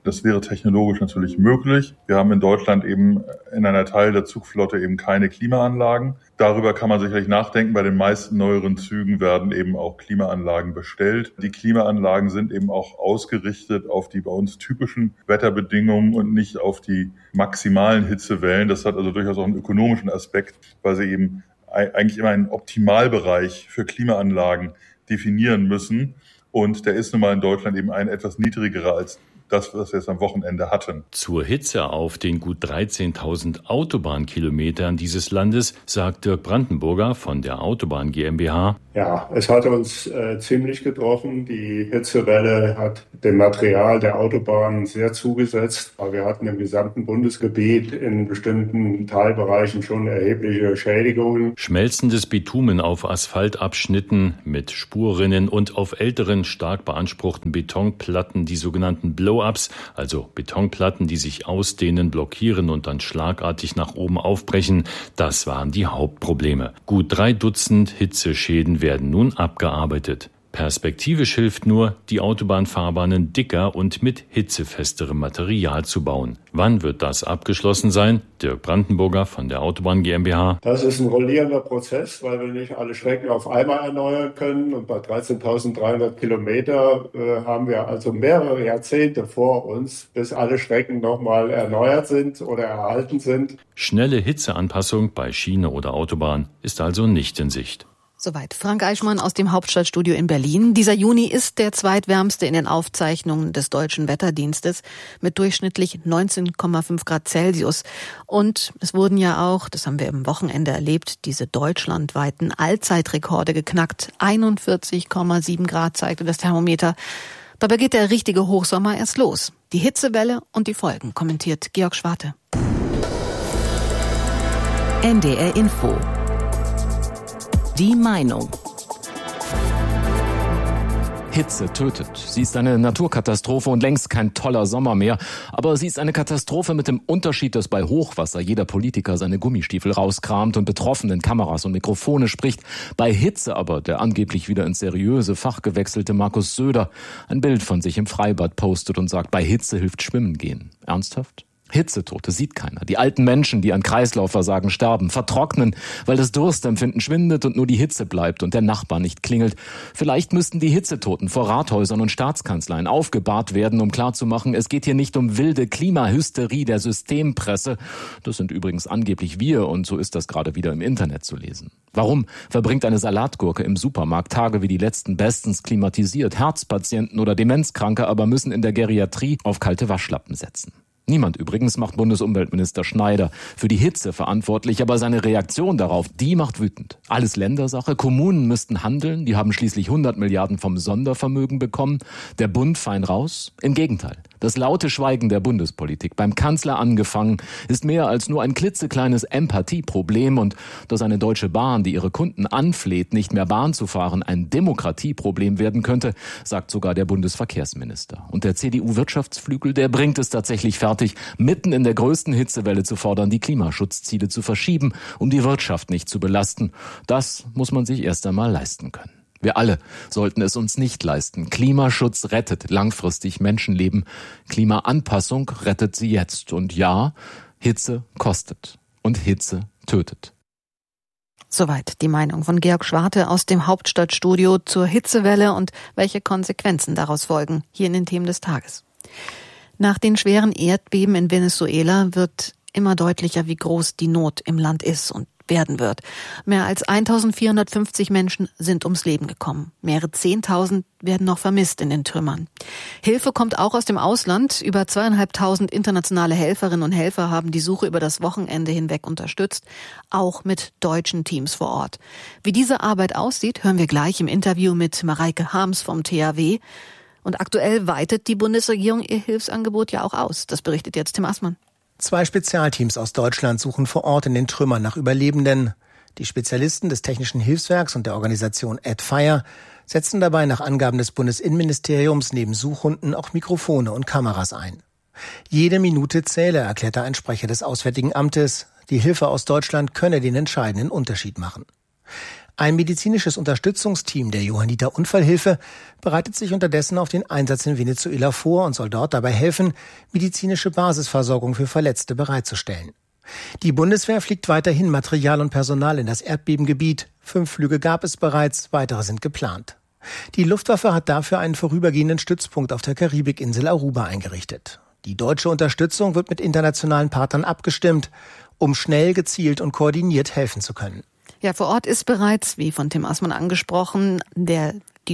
Das wäre technologisch natürlich möglich. Wir haben in Deutschland eben in einer Teil der Zugflotte eben keine Klimaanlagen. Darüber kann man sicherlich nachdenken. Bei den meisten neueren Zügen werden eben auch Klimaanlagen bestellt. Die Klimaanlagen sind eben auch ausgerichtet auf die bei uns typischen Wetterbedingungen und nicht auf die maximalen Hitzewellen. Das hat also durchaus auch einen ökonomischen Aspekt, weil sie eben eigentlich immer einen Optimalbereich für Klimaanlagen definieren müssen. Und der ist nun mal in Deutschland eben ein etwas niedrigerer als das, was wir jetzt am Wochenende hatten. Zur Hitze auf den gut dreizehntausend Autobahnkilometern dieses Landes sagt Dirk Brandenburger von der Autobahn GmbH: Ja, es hat uns äh, ziemlich getroffen. Die Hitzewelle hat dem Material der Autobahn sehr zugesetzt. Aber wir hatten im gesamten Bundesgebiet in bestimmten Teilbereichen schon erhebliche Schädigungen. Schmelzendes Bitumen auf Asphaltabschnitten mit Spurrinnen und auf älteren, stark beanspruchten Betonplatten, die sogenannten Blow-ups, also Betonplatten, die sich ausdehnen, blockieren und dann schlagartig nach oben aufbrechen, das waren die Hauptprobleme. Gut drei Dutzend Hitzeschäden werden nun abgearbeitet. Perspektivisch hilft nur, die Autobahnfahrbahnen dicker und mit hitzefesterem Material zu bauen. Wann wird das abgeschlossen sein? Dirk Brandenburger von der Autobahn GmbH. Das ist ein rollierender Prozess, weil wir nicht alle Strecken auf einmal erneuern können. Und bei dreizehntausenddreihundert Kilometer äh, haben wir also mehrere Jahrzehnte vor uns, bis alle Strecken nochmal erneuert sind oder erhalten sind. Schnelle Hitzeanpassung bei Schiene oder Autobahn ist also nicht in Sicht. Soweit Frank Eichmann aus dem Hauptstadtstudio in Berlin. Dieser Juni ist der zweitwärmste in den Aufzeichnungen des Deutschen Wetterdienstes mit durchschnittlich neunzehn Komma fünf Grad Celsius. Und es wurden ja auch, das haben wir am Wochenende erlebt, diese deutschlandweiten Allzeitrekorde geknackt. einundvierzig Komma sieben Grad zeigte das Thermometer. Dabei geht der richtige Hochsommer erst los. Die Hitzewelle und die Folgen, kommentiert Georg Schwarte. N D R Info. Die Meinung. Hitze tötet. Sie ist eine Naturkatastrophe und längst kein toller Sommer mehr. Aber sie ist eine Katastrophe mit dem Unterschied, dass bei Hochwasser jeder Politiker seine Gummistiefel rauskramt und betroffen in Kameras und Mikrofone spricht. Bei Hitze aber der angeblich wieder ins seriöse Fach gewechselte Markus Söder ein Bild von sich im Freibad postet und sagt, bei Hitze hilft Schwimmen gehen. Ernsthaft? Hitzetote sieht keiner. Die alten Menschen, die an Kreislaufversagen sterben, vertrocknen, weil das Durstempfinden schwindet und nur die Hitze bleibt und der Nachbar nicht klingelt. Vielleicht müssten die Hitzetoten vor Rathäusern und Staatskanzleien aufgebahrt werden, um klarzumachen, es geht hier nicht um wilde Klimahysterie der Systempresse. Das sind übrigens angeblich wir und so ist das gerade wieder im Internet zu lesen. Warum verbringt eine Salatgurke im Supermarkt Tage wie die letzten bestens klimatisiert? Herzpatienten oder Demenzkranke aber müssen in der Geriatrie auf kalte Waschlappen setzen. Niemand übrigens macht Bundesumweltminister Schneider für die Hitze verantwortlich, aber seine Reaktion darauf, die macht wütend. Alles Ländersache, Kommunen müssten handeln, die haben schließlich hundert Milliarden vom Sondervermögen bekommen. Der Bund fein raus? Im Gegenteil. Das laute Schweigen der Bundespolitik, beim Kanzler angefangen, ist mehr als nur ein klitzekleines Empathieproblem und dass eine Deutsche Bahn, die ihre Kunden anfleht, nicht mehr Bahn zu fahren, ein Demokratieproblem werden könnte, sagt sogar der Bundesverkehrsminister. Und der C D U-Wirtschaftsflügel, der bringt es tatsächlich fertig, mitten in der größten Hitzewelle zu fordern, die Klimaschutzziele zu verschieben, um die Wirtschaft nicht zu belasten. Das muss man sich erst einmal leisten können. Wir alle sollten es uns nicht leisten. Klimaschutz rettet langfristig Menschenleben. Klimaanpassung rettet sie jetzt. Und ja, Hitze kostet. Und Hitze tötet. Soweit die Meinung von Georg Schwarte aus dem Hauptstadtstudio zur Hitzewelle und welche Konsequenzen daraus folgen, hier in den Themen des Tages. Nach den schweren Erdbeben in Venezuela wird immer deutlicher, wie groß die Not im Land ist und werden wird. Mehr als eintausendvierhundertfünfzig Menschen sind ums Leben gekommen. Mehrere Zehntausend werden noch vermisst in den Trümmern. Hilfe kommt auch aus dem Ausland. Über zweieinhalbtausend internationale Helferinnen und Helfer haben die Suche über das Wochenende hinweg unterstützt, auch mit deutschen Teams vor Ort. Wie diese Arbeit aussieht, hören wir gleich im Interview mit Mareike Harms vom T H W. Und aktuell weitet die Bundesregierung ihr Hilfsangebot ja auch aus. Das berichtet jetzt Tim Assmann. Zwei Spezialteams aus Deutschland suchen vor Ort in den Trümmern nach Überlebenden. Die Spezialisten des Technischen Hilfswerks und der Organisation AdFire setzen dabei nach Angaben des Bundesinnenministeriums neben Suchhunden auch Mikrofone und Kameras ein. Jede Minute zähle, erklärte ein Sprecher des Auswärtigen Amtes. Die Hilfe aus Deutschland könne den entscheidenden Unterschied machen. Ein medizinisches Unterstützungsteam der Johanniter Unfallhilfe bereitet sich unterdessen auf den Einsatz in Venezuela vor und soll dort dabei helfen, medizinische Basisversorgung für Verletzte bereitzustellen. Die Bundeswehr fliegt weiterhin Material und Personal in das Erdbebengebiet. Fünf Flüge gab es bereits, weitere sind geplant. Die Luftwaffe hat dafür einen vorübergehenden Stützpunkt auf der Karibikinsel Aruba eingerichtet. Die deutsche Unterstützung wird mit internationalen Partnern abgestimmt, um schnell, gezielt und koordiniert helfen zu können. Ja, vor Ort ist bereits, wie von Tim Assmann angesprochen, der die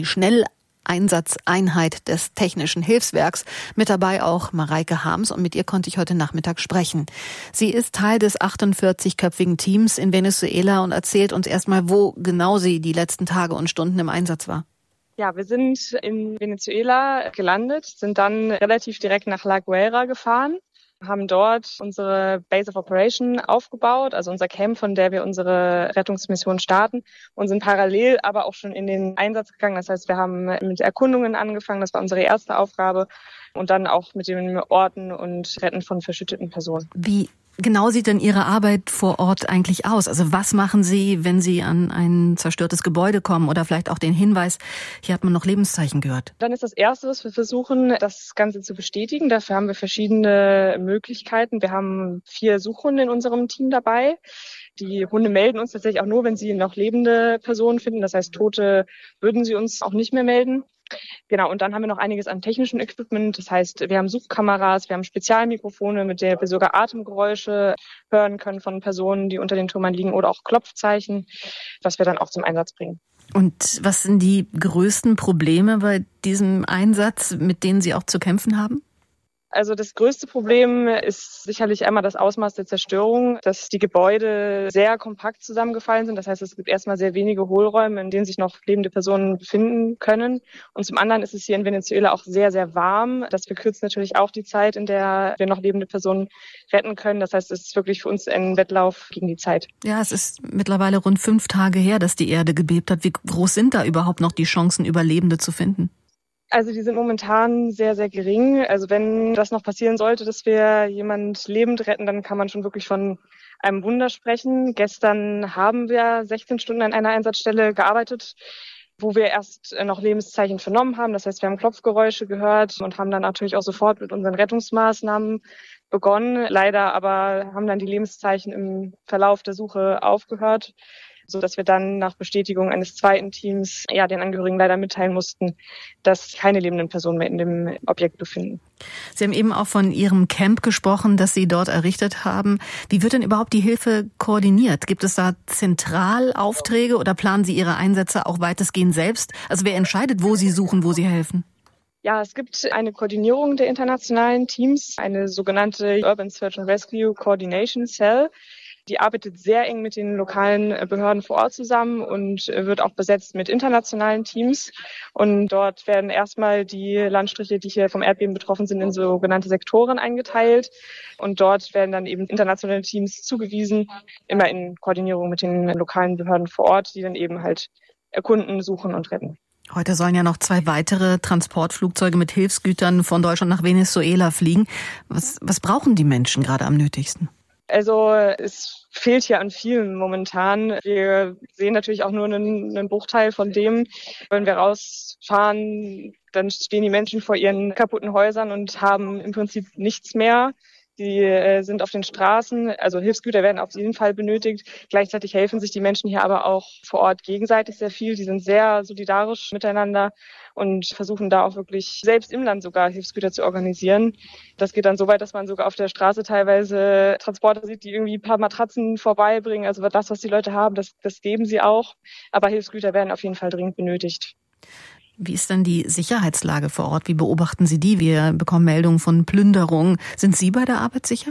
Schnelleinsatzeinheit des Technischen Hilfswerks. Mit dabei auch Mareike Harms und mit ihr konnte ich heute Nachmittag sprechen. Sie ist Teil des achtundvierzigköpfigen Teams in Venezuela und erzählt uns erstmal, wo genau sie die letzten Tage und Stunden im Einsatz war. Ja, wir sind in Venezuela gelandet, sind dann relativ direkt nach La Guaira gefahren, haben dort unsere Base of Operation aufgebaut, also unser Camp, von der wir unsere Rettungsmission starten, und sind parallel aber auch schon in den Einsatz gegangen. Das heißt, wir haben mit Erkundungen angefangen, das war unsere erste Aufgabe, und dann auch mit dem Orten und Retten von verschütteten Personen. Wie genau sieht denn Ihre Arbeit vor Ort eigentlich aus? Also was machen Sie, wenn Sie an ein zerstörtes Gebäude kommen oder vielleicht auch den Hinweis, hier hat man noch Lebenszeichen gehört? Dann ist das Erste, was wir versuchen, das Ganze zu bestätigen. Dafür haben wir verschiedene Möglichkeiten. Wir haben vier Suchhunde in unserem Team dabei. Die Hunde melden uns tatsächlich auch nur, wenn sie noch lebende Personen finden. Das heißt, Tote würden sie uns auch nicht mehr melden. Genau, und dann haben wir noch einiges an technischem Equipment. Das heißt, wir haben Suchkameras, wir haben Spezialmikrofone, mit der wir sogar Atemgeräusche hören können von Personen, die unter den Trümmern liegen, oder auch Klopfzeichen, was wir dann auch zum Einsatz bringen. Und was sind die größten Probleme bei diesem Einsatz, mit denen Sie auch zu kämpfen haben? Also das größte Problem ist sicherlich einmal das Ausmaß der Zerstörung, dass die Gebäude sehr kompakt zusammengefallen sind. Das heißt, es gibt erstmal sehr wenige Hohlräume, in denen sich noch lebende Personen befinden können. Und zum anderen ist es hier in Venezuela auch sehr, sehr warm. Das verkürzt natürlich auch die Zeit, in der wir noch lebende Personen retten können. Das heißt, es ist wirklich für uns ein Wettlauf gegen die Zeit. Ja, es ist mittlerweile rund fünf Tage her, dass die Erde gebebt hat. Wie groß sind da überhaupt noch die Chancen, Überlebende zu finden? Also die sind momentan sehr, sehr gering. Also wenn das noch passieren sollte, dass wir jemand lebend retten, dann kann man schon wirklich von einem Wunder sprechen. Gestern haben wir sechzehn Stunden an einer Einsatzstelle gearbeitet, wo wir erst noch Lebenszeichen vernommen haben. Das heißt, wir haben Klopfgeräusche gehört und haben dann natürlich auch sofort mit unseren Rettungsmaßnahmen begonnen. Leider aber haben dann die Lebenszeichen im Verlauf der Suche aufgehört, so dass wir dann nach Bestätigung eines zweiten Teams ja den Angehörigen leider mitteilen mussten, dass keine lebenden Personen mehr in dem Objekt befinden. Sie haben eben auch von Ihrem Camp gesprochen, das Sie dort errichtet haben. Wie wird denn überhaupt die Hilfe koordiniert? Gibt es da Zentralaufträge oder planen Sie Ihre Einsätze auch weitestgehend selbst? Also wer entscheidet, wo Sie suchen, wo Sie helfen? Ja, es gibt eine Koordinierung der internationalen Teams, eine sogenannte Urban Search and Rescue Coordination Cell. Die arbeitet sehr eng mit den lokalen Behörden vor Ort zusammen und wird auch besetzt mit internationalen Teams. Und dort werden erstmal die Landstriche, die hier vom Erdbeben betroffen sind, in sogenannte Sektoren eingeteilt. Und dort werden dann eben internationale Teams zugewiesen, immer in Koordinierung mit den lokalen Behörden vor Ort, die dann eben halt erkunden, suchen und retten. Heute sollen ja noch zwei weitere Transportflugzeuge mit Hilfsgütern von Deutschland nach Venezuela fliegen. Was, was brauchen die Menschen gerade am nötigsten? Also es fehlt hier an vielen momentan. Wir sehen natürlich auch nur einen, einen Bruchteil von dem. Wenn wir rausfahren, dann stehen die Menschen vor ihren kaputten Häusern und haben im Prinzip nichts mehr. Die äh, sind auf den Straßen, also Hilfsgüter werden auf jeden Fall benötigt. Gleichzeitig helfen sich die Menschen hier aber auch vor Ort gegenseitig sehr viel. Die sind sehr solidarisch miteinander und versuchen da auch wirklich selbst im Land sogar Hilfsgüter zu organisieren. Das geht dann so weit, dass man sogar auf der Straße teilweise Transporter sieht, die irgendwie ein paar Matratzen vorbeibringen. Also das, was die Leute haben, das, das geben sie auch. Aber Hilfsgüter werden auf jeden Fall dringend benötigt. Wie ist denn die Sicherheitslage vor Ort? Wie beobachten Sie die? Wir bekommen Meldungen von Plünderungen. Sind Sie bei der Arbeit sicher?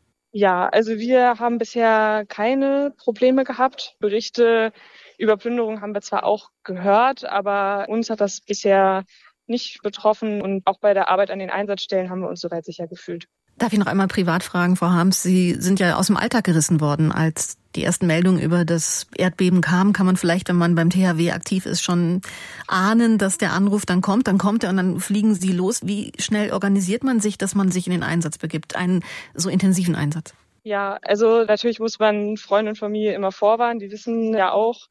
Ja, also wir haben bisher keine Probleme gehabt. Berichte über Plünderungen haben wir zwar auch gehört, aber uns hat das bisher nicht betroffen. Und auch bei der Arbeit an den Einsatzstellen haben wir uns soweit sicher gefühlt. Darf ich noch einmal privat fragen, Frau Harms? Sie sind ja aus dem Alltag gerissen worden. Als die ersten Meldungen über das Erdbeben kamen, kann man vielleicht, wenn man beim T H W aktiv ist, schon ahnen, dass der Anruf dann kommt. Dann kommt er und dann fliegen Sie los. Wie schnell organisiert man sich, dass man sich in den Einsatz begibt? Einen so intensiven Einsatz? Ja, also natürlich muss man Freunde und Familie immer vorwarnen. Die wissen ja auch,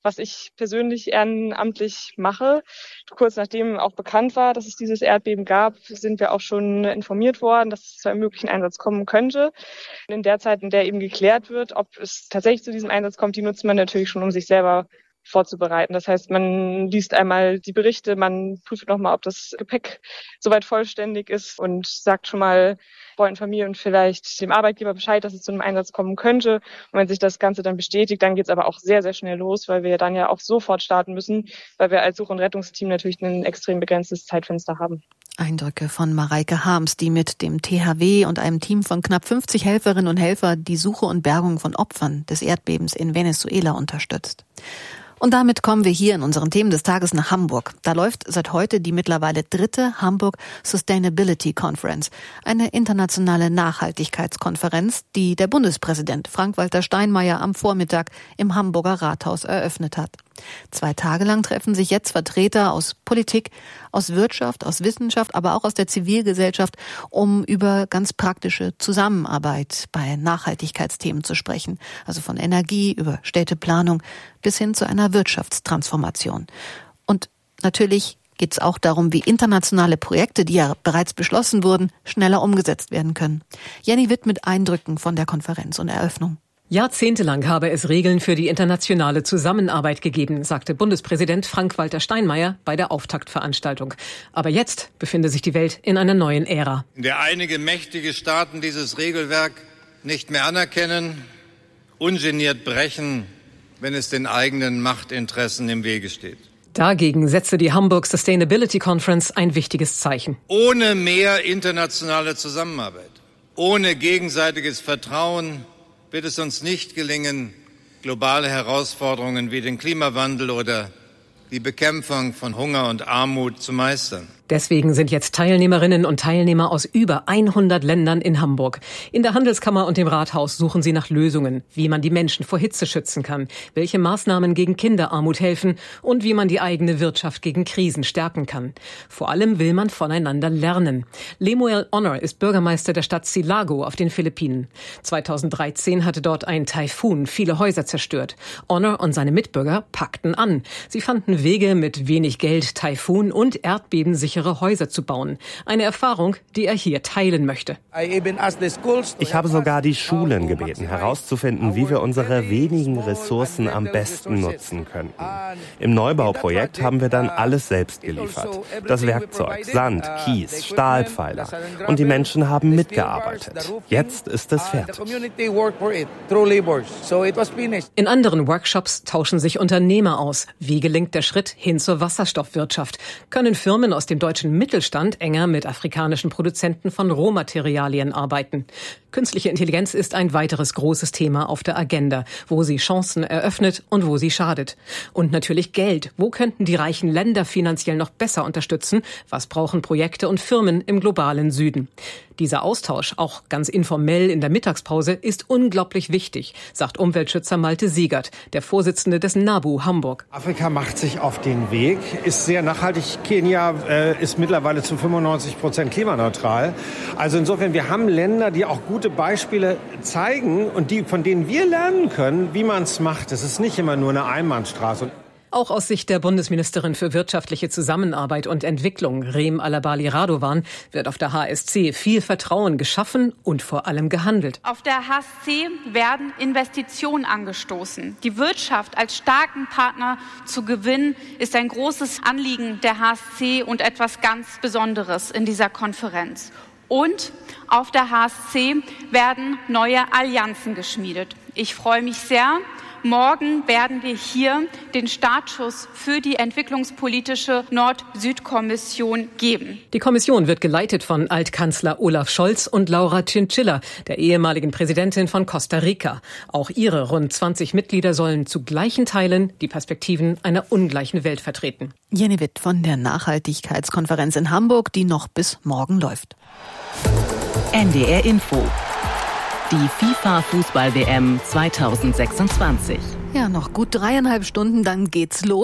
was ich persönlich ehrenamtlich mache. Kurz nachdem auch bekannt war, dass es dieses Erdbeben gab, sind wir auch schon informiert worden, dass es zu einem möglichen Einsatz kommen könnte. In der Zeit, in der eben geklärt wird, ob es tatsächlich zu diesem Einsatz kommt, die nutzt man natürlich schon, um sich selber vorzubereiten. Das heißt, man liest einmal die Berichte, man prüft nochmal, ob das Gepäck soweit vollständig ist und sagt schon mal Freunden, Familie und vielleicht dem Arbeitgeber Bescheid, dass es zu einem Einsatz kommen könnte. Und wenn sich das Ganze dann bestätigt, dann geht es aber auch sehr, sehr schnell los, weil wir dann ja auch sofort starten müssen, weil wir als Such- und Rettungsteam natürlich ein extrem begrenztes Zeitfenster haben. Eindrücke von Mareike Harms, die mit dem T H W und einem Team von knapp fünfzig Helferinnen und Helfern die Suche und Bergung von Opfern des Erdbebens in Venezuela unterstützt. Und damit kommen wir hier in unseren Themen des Tages nach Hamburg. Da läuft seit heute die mittlerweile dritte Hamburg Sustainability Conference, eine internationale Nachhaltigkeitskonferenz, die der Bundespräsident Frank-Walter Steinmeier am Vormittag im Hamburger Rathaus eröffnet hat. Zwei Tage lang treffen sich jetzt Vertreter aus Politik, aus Wirtschaft, aus Wissenschaft, aber auch aus der Zivilgesellschaft, um über ganz praktische Zusammenarbeit bei Nachhaltigkeitsthemen zu sprechen. Also von Energie über Städteplanung bis hin zu einer Wirtschaftstransformation. Und natürlich geht es auch darum, wie internationale Projekte, die ja bereits beschlossen wurden, schneller umgesetzt werden können. Jenny Witt mit Eindrücken von der Konferenz und Eröffnung. Jahrzehntelang habe es Regeln für die internationale Zusammenarbeit gegeben, sagte Bundespräsident Frank-Walter Steinmeier bei der Auftaktveranstaltung. Aber jetzt befinde sich die Welt in einer neuen Ära. In der einige mächtige Staaten dieses Regelwerk nicht mehr anerkennen, ungeniert brechen, wenn es den eigenen Machtinteressen im Wege steht. Dagegen setzte die Hamburg Sustainability Conference ein wichtiges Zeichen. Ohne mehr internationale Zusammenarbeit, ohne gegenseitiges Vertrauen wird es uns nicht gelingen, globale Herausforderungen wie den Klimawandel oder die Bekämpfung von Hunger und Armut zu meistern. Deswegen sind jetzt Teilnehmerinnen und Teilnehmer aus über hundert Ländern in Hamburg. In der Handelskammer und dem Rathaus suchen sie nach Lösungen, wie man die Menschen vor Hitze schützen kann, welche Maßnahmen gegen Kinderarmut helfen und wie man die eigene Wirtschaft gegen Krisen stärken kann. Vor allem will man voneinander lernen. Lemuel Honor ist Bürgermeister der Stadt Silago auf den Philippinen. zweitausenddreizehn hatte dort ein Taifun viele Häuser zerstört. Honor und seine Mitbürger packten an. Sie fanden Wege, mit wenig Geld Taifun und Erdbeben sichere Häuser zu bauen. Eine Erfahrung, die er hier teilen möchte. Ich habe sogar die Schulen gebeten, herauszufinden, wie wir unsere wenigen Ressourcen am besten nutzen könnten. Im Neubauprojekt haben wir dann alles selbst geliefert. Das Werkzeug, Sand, Kies, Stahlpfeiler. Und die Menschen haben mitgearbeitet. Jetzt ist es fertig. In anderen Workshops tauschen sich Unternehmer aus. Wie gelingt der Schritt hin zur Wasserstoffwirtschaft? Können Firmen aus dem deutschen Mittelstand enger mit afrikanischen Produzenten von Rohmaterialien arbeiten? Künstliche Intelligenz ist ein weiteres großes Thema auf der Agenda, wo sie Chancen eröffnet und wo sie schadet. Und natürlich Geld. Wo könnten die reichen Länder finanziell noch besser unterstützen? Was brauchen Projekte und Firmen im globalen Süden? Dieser Austausch, auch ganz informell in der Mittagspause, ist unglaublich wichtig, sagt Umweltschützer Malte Siegert, der Vorsitzende des NABU Hamburg. Afrika macht sich auf den Weg, ist sehr nachhaltig. Kenia äh, ist mittlerweile zu fünfundneunzig Prozent klimaneutral. Also insofern, wir haben Länder, die auch gute Beispiele zeigen und die, von denen wir lernen können, wie man es macht. Es ist nicht immer nur eine Einbahnstraße. Auch aus Sicht der Bundesministerin für wirtschaftliche Zusammenarbeit und Entwicklung, Rem Alabali Radovan, wird auf der H S C viel Vertrauen geschaffen und vor allem gehandelt. Auf der H S C werden Investitionen angestoßen. Die Wirtschaft als starken Partner zu gewinnen, ist ein großes Anliegen der H S C und etwas ganz Besonderes in dieser Konferenz. Und auf der H S C werden neue Allianzen geschmiedet. Ich freue mich sehr. Morgen werden wir hier den Startschuss für die entwicklungspolitische Nord-Süd-Kommission geben. Die Kommission wird geleitet von Altkanzler Olaf Scholz und Laura Chinchilla, der ehemaligen Präsidentin von Costa Rica. Auch ihre rund zwanzig Mitglieder sollen zu gleichen Teilen die Perspektiven einer ungleichen Welt vertreten. Jenny Witt von der Nachhaltigkeitskonferenz in Hamburg, die noch bis morgen läuft. N D R Info. Die FIFA-Fußball-W M zweitausendsechsundzwanzig. Ja, noch gut dreieinhalb Stunden, dann geht's los.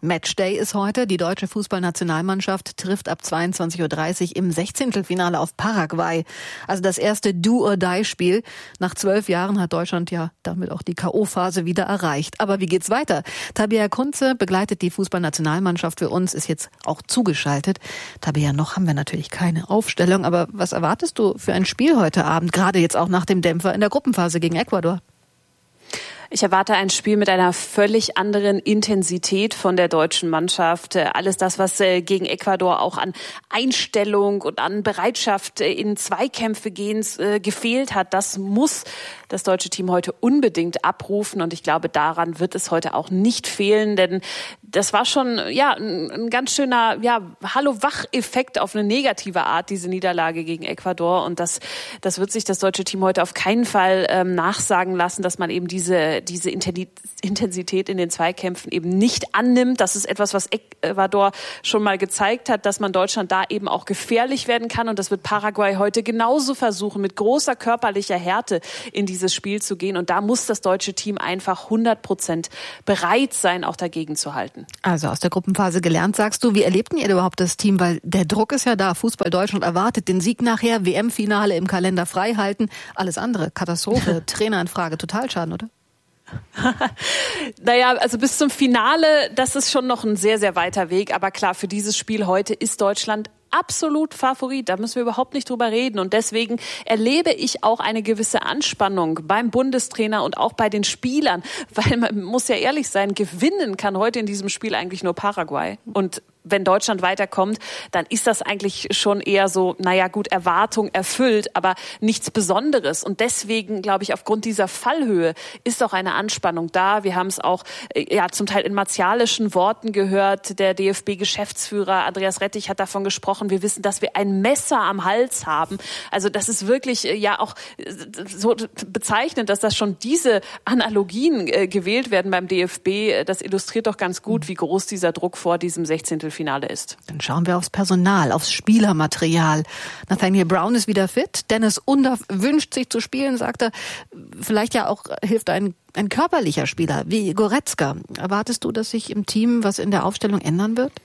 Matchday ist heute. Die deutsche Fußballnationalmannschaft trifft ab zweiundzwanzig Uhr dreißig im Sechzehntelfinale auf Paraguay. Also das erste Do-or-Die-Spiel. Nach zwölf Jahren hat Deutschland ja damit auch die K O-Phase wieder erreicht. Aber wie geht's weiter? Tabea Kunze begleitet die Fußballnationalmannschaft für uns, ist jetzt auch zugeschaltet. Tabea, noch haben wir natürlich keine Aufstellung, aber was erwartest du für ein Spiel heute Abend, gerade jetzt auch nach dem Dämpfer in der Gruppenphase gegen Ecuador? Ich erwarte ein Spiel mit einer völlig anderen Intensität von der deutschen Mannschaft. Alles das, was gegen Ecuador auch an Einstellung und an Bereitschaft in Zweikämpfe gehen gefehlt hat, das muss das deutsche Team heute unbedingt abrufen. Und ich glaube, daran wird es heute auch nicht fehlen, denn das war schon ja ein ganz schöner ja Hallo-Wach-Effekt auf eine negative Art, diese Niederlage gegen Ecuador. Und das, das wird sich das deutsche Team heute auf keinen Fall ähm, nachsagen lassen, dass man eben diese diese Intensität in den Zweikämpfen eben nicht annimmt. Das ist etwas, was Ecuador schon mal gezeigt hat, dass man Deutschland da eben auch gefährlich werden kann. Und das wird Paraguay heute genauso versuchen, mit großer körperlicher Härte in dieses Spiel zu gehen. Und da muss das deutsche Team einfach hundert Prozent bereit sein, auch dagegen zu halten. Also aus der Gruppenphase gelernt, sagst du. Wie erlebten ihr überhaupt das Team? Weil der Druck ist ja da. Fußball Deutschland erwartet den Sieg nachher, W M-Finale im Kalender frei halten. Alles andere, Katastrophe, Trainer in Frage, Totalschaden, oder? Naja, also bis zum Finale, das ist schon noch ein sehr, sehr weiter Weg. Aber klar, für dieses Spiel heute ist Deutschland absolut Favorit. Da müssen wir überhaupt nicht drüber reden. Und deswegen erlebe ich auch eine gewisse Anspannung beim Bundestrainer und auch bei den Spielern. Weil man muss ja ehrlich sein, gewinnen kann heute in diesem Spiel eigentlich nur Paraguay. Und wenn Deutschland weiterkommt, dann ist das eigentlich schon eher so, naja gut, Erwartung erfüllt, aber nichts Besonderes. Und deswegen, glaube ich, aufgrund dieser Fallhöhe ist auch eine Anspannung da. Wir haben es auch ja zum Teil in martialischen Worten gehört. Der D F B-Geschäftsführer Andreas Rettich hat davon gesprochen. Wir wissen, dass wir ein Messer am Hals haben. Also das ist wirklich ja auch so bezeichnend, dass das schon diese Analogien äh, gewählt werden beim D F B. Das illustriert doch ganz gut, wie groß dieser Druck vor diesem Sechzehntelfinale ist. Dann schauen wir aufs Personal, aufs Spielermaterial. Nathaniel Brown ist wieder fit. Dennis Undaff wünscht sich zu spielen, sagt er. Vielleicht ja auch hilft ein, ein körperlicher Spieler wie Goretzka. Erwartest du, dass sich im Team was in der Aufstellung ändern wird?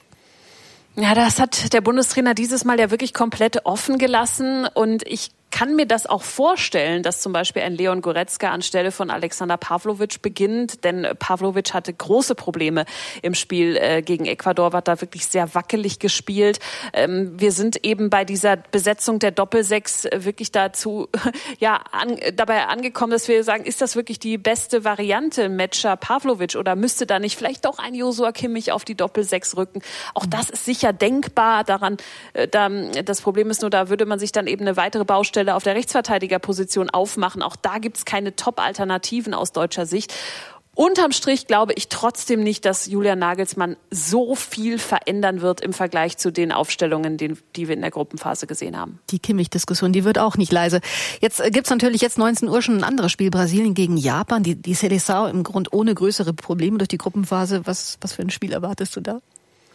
Ja, das hat der Bundestrainer dieses Mal ja wirklich komplett offen gelassen. Und ich kann mir das auch vorstellen, dass zum Beispiel ein Leon Goretzka anstelle von Alexander Pavlovic beginnt, denn Pavlovic hatte große Probleme im Spiel äh, gegen Ecuador, hat da wirklich sehr wackelig gespielt. Ähm, wir sind eben bei dieser Besetzung der Doppelsechs wirklich dazu ja an, dabei angekommen, dass wir sagen, ist das wirklich die beste Variante, Metscher Pavlovic, oder müsste da nicht vielleicht doch ein Joshua Kimmich auf die Doppelsechs rücken? Auch das ist sicher denkbar. Daran, äh, da, das Problem ist nur, da würde man sich dann eben eine weitere Baustelle auf der Rechtsverteidigerposition aufmachen. Auch da gibt es keine Top-Alternativen aus deutscher Sicht. Unterm Strich glaube ich trotzdem nicht, dass Julian Nagelsmann so viel verändern wird im Vergleich zu den Aufstellungen, die wir in der Gruppenphase gesehen haben. Die Kimmich-Diskussion, die wird auch nicht leise. Jetzt gibt's natürlich jetzt neunzehn Uhr schon ein anderes Spiel, Brasilien gegen Japan. Die, die Seleção im Grund ohne größere Probleme durch die Gruppenphase. Was, was für ein Spiel erwartest du da?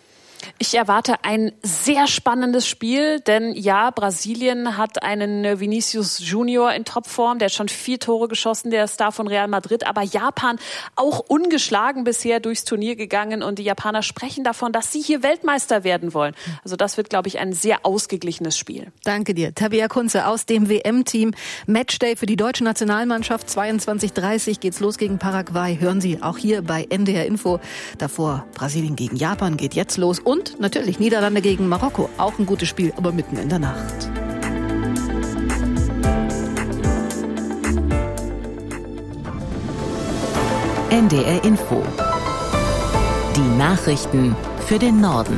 Ich erwarte ein sehr spannendes Spiel, denn ja, Brasilien hat einen Vinicius Junior in Topform, der hat schon vier Tore geschossen, der Star von Real Madrid, aber Japan auch ungeschlagen bisher durchs Turnier gegangen und die Japaner sprechen davon, dass sie hier Weltmeister werden wollen. Also das wird, glaube ich, ein sehr ausgeglichenes Spiel. Danke dir. Tabea Kunze aus dem W M-Team. Matchday für die deutsche Nationalmannschaft. zweiundzwanzig Uhr dreißig geht's los gegen Paraguay. Hören Sie auch hier bei N D R Info. Davor Brasilien gegen Japan geht jetzt los. Und natürlich Niederlande gegen Marokko. Auch ein gutes Spiel, aber mitten in der Nacht. N D R Info. Die Nachrichten für den Norden.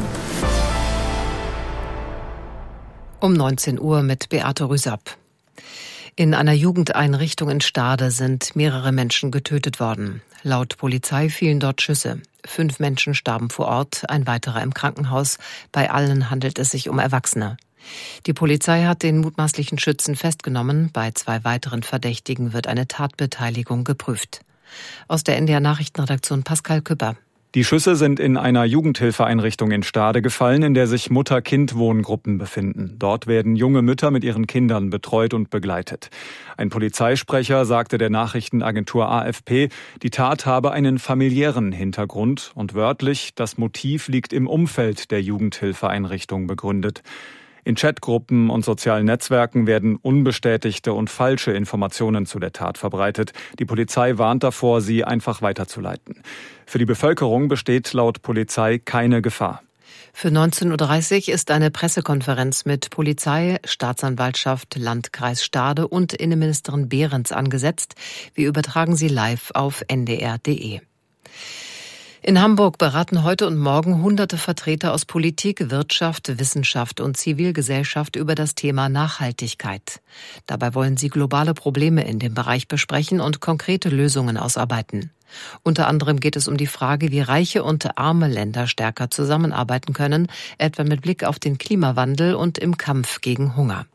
Um neunzehn Uhr mit Beate Rüsapp. In einer Jugendeinrichtung in Stade sind mehrere Menschen getötet worden. Laut Polizei fielen dort Schüsse. Fünf Menschen starben vor Ort, ein weiterer im Krankenhaus. Bei allen handelt es sich um Erwachsene. Die Polizei hat den mutmaßlichen Schützen festgenommen. Bei zwei weiteren Verdächtigen wird eine Tatbeteiligung geprüft. Aus der N D R Nachrichtenredaktion Pascal Küpper. Die Schüsse sind in einer Jugendhilfeeinrichtung in Stade gefallen, in der sich Mutter-Kind-Wohngruppen befinden. Dort werden junge Mütter mit ihren Kindern betreut und begleitet. Ein Polizeisprecher sagte der Nachrichtenagentur A F P, die Tat habe einen familiären Hintergrund und wörtlich, das Motiv liegt im Umfeld der Jugendhilfeeinrichtung begründet. In Chatgruppen und sozialen Netzwerken werden unbestätigte und falsche Informationen zu der Tat verbreitet. Die Polizei warnt davor, sie einfach weiterzuleiten. Für die Bevölkerung besteht laut Polizei keine Gefahr. Für neunzehn Uhr dreißig ist eine Pressekonferenz mit Polizei, Staatsanwaltschaft, Landkreis Stade und Innenministerin Behrens angesetzt. Wir übertragen sie live auf N D R punkt D E. In Hamburg beraten heute und morgen hunderte Vertreter aus Politik, Wirtschaft, Wissenschaft und Zivilgesellschaft über das Thema Nachhaltigkeit. Dabei wollen sie globale Probleme in dem Bereich besprechen und konkrete Lösungen ausarbeiten. Unter anderem geht es um die Frage, wie reiche und arme Länder stärker zusammenarbeiten können, etwa mit Blick auf den Klimawandel und im Kampf gegen Hunger.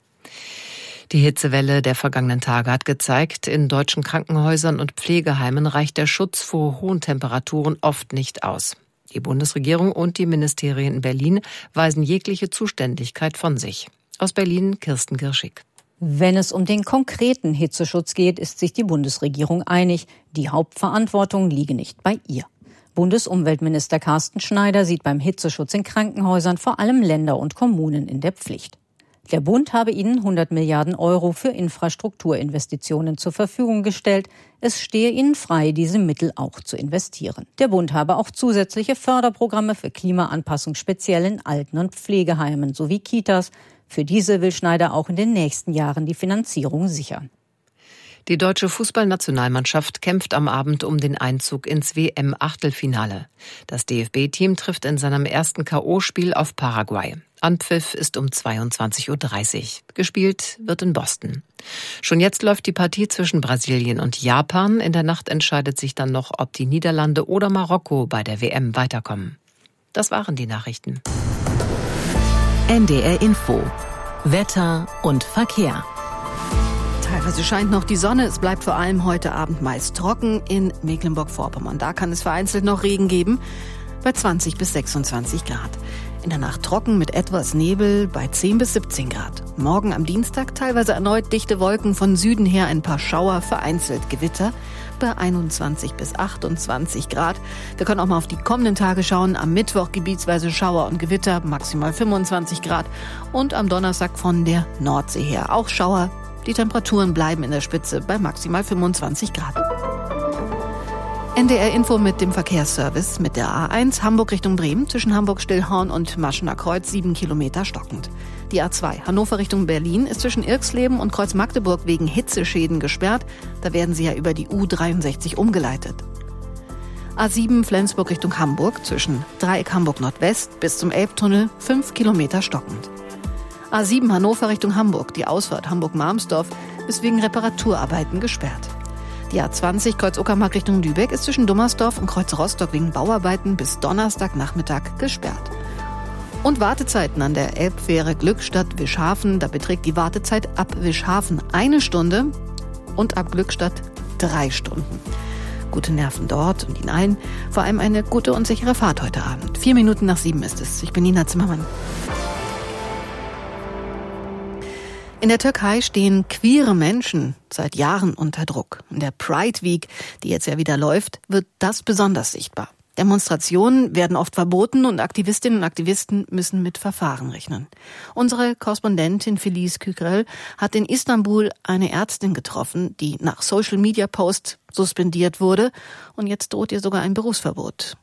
Die Hitzewelle der vergangenen Tage hat gezeigt, in deutschen Krankenhäusern und Pflegeheimen reicht der Schutz vor hohen Temperaturen oft nicht aus. Die Bundesregierung und die Ministerien in Berlin weisen jegliche Zuständigkeit von sich. Aus Berlin Kirsten Girschig. Wenn es um den konkreten Hitzeschutz geht, ist sich die Bundesregierung einig. Die Hauptverantwortung liege nicht bei ihr. Bundesumweltminister Carsten Schneider sieht beim Hitzeschutz in Krankenhäusern vor allem Länder und Kommunen in der Pflicht. Der Bund habe ihnen hundert Milliarden Euro für Infrastrukturinvestitionen zur Verfügung gestellt. Es stehe ihnen frei, diese Mittel auch zu investieren. Der Bund habe auch zusätzliche Förderprogramme für Klimaanpassung speziell in Alten- und Pflegeheimen sowie Kitas. Für diese will Schneider auch in den nächsten Jahren die Finanzierung sichern. Die deutsche Fußballnationalmannschaft kämpft am Abend um den Einzug ins W M-Achtelfinale. Das D F B-Team trifft in seinem ersten K O-Spiel auf Paraguay. Anpfiff ist um zweiundzwanzig Uhr dreißig. Gespielt wird in Boston. Schon jetzt läuft die Partie zwischen Brasilien und Japan. In der Nacht entscheidet sich dann noch, ob die Niederlande oder Marokko bei der W M weiterkommen. Das waren die Nachrichten. N D R Info. Wetter und Verkehr. Teilweise scheint noch die Sonne. Es bleibt vor allem heute Abend meist trocken in Mecklenburg-Vorpommern. Da kann es vereinzelt noch Regen geben, bei zwanzig bis sechsundzwanzig Grad. In der Nacht trocken mit etwas Nebel bei zehn bis siebzehn Grad. Morgen am Dienstag teilweise erneut dichte Wolken, von Süden her ein paar Schauer, vereinzelt Gewitter bei einundzwanzig bis achtundzwanzig Grad. Wir können auch mal auf die kommenden Tage schauen. Am Mittwoch gebietsweise Schauer und Gewitter, maximal fünfundzwanzig Grad. Und am Donnerstag von der Nordsee her auch Schauer. Die Temperaturen bleiben in der Spitze bei maximal fünfundzwanzig Grad. N D R Info mit dem Verkehrsservice mit der A eins Hamburg Richtung Bremen zwischen Hamburg-Stillhorn und Maschener Kreuz sieben Kilometer stockend. Die A zwei Hannover Richtung Berlin ist zwischen Irxleben und Kreuz Magdeburg wegen Hitzeschäden gesperrt. Da werden sie ja über die U dreiundsechzig umgeleitet. A sieben Flensburg Richtung Hamburg zwischen Dreieck Hamburg Nordwest bis zum Elbtunnel fünf Kilometer stockend. A sieben Hannover Richtung Hamburg, die Ausfahrt Hamburg-Marmsdorf ist wegen Reparaturarbeiten gesperrt. Die A zwanzig Kreuz Uckermark Richtung Lübeck ist zwischen Dummersdorf und Kreuz Rostock wegen Bauarbeiten bis Donnerstagnachmittag gesperrt. Und Wartezeiten an der Elbfähre Glückstadt-Wischhafen. Da beträgt die Wartezeit ab Wischhafen eine Stunde und ab Glückstadt drei Stunden. Gute Nerven dort und Ihnen allen. Vor allem eine gute und sichere Fahrt heute Abend. Vier Minuten nach sieben ist es. Ich bin Nina Zimmermann. In der Türkei stehen queere Menschen seit Jahren unter Druck. In der Pride Week, die jetzt ja wieder läuft, wird das besonders sichtbar. Demonstrationen werden oft verboten und Aktivistinnen und Aktivisten müssen mit Verfahren rechnen. Unsere Korrespondentin Felice Kükrel hat in Istanbul eine Ärztin getroffen, die nach Social-Media-Post suspendiert wurde und jetzt droht ihr sogar ein Berufsverbot.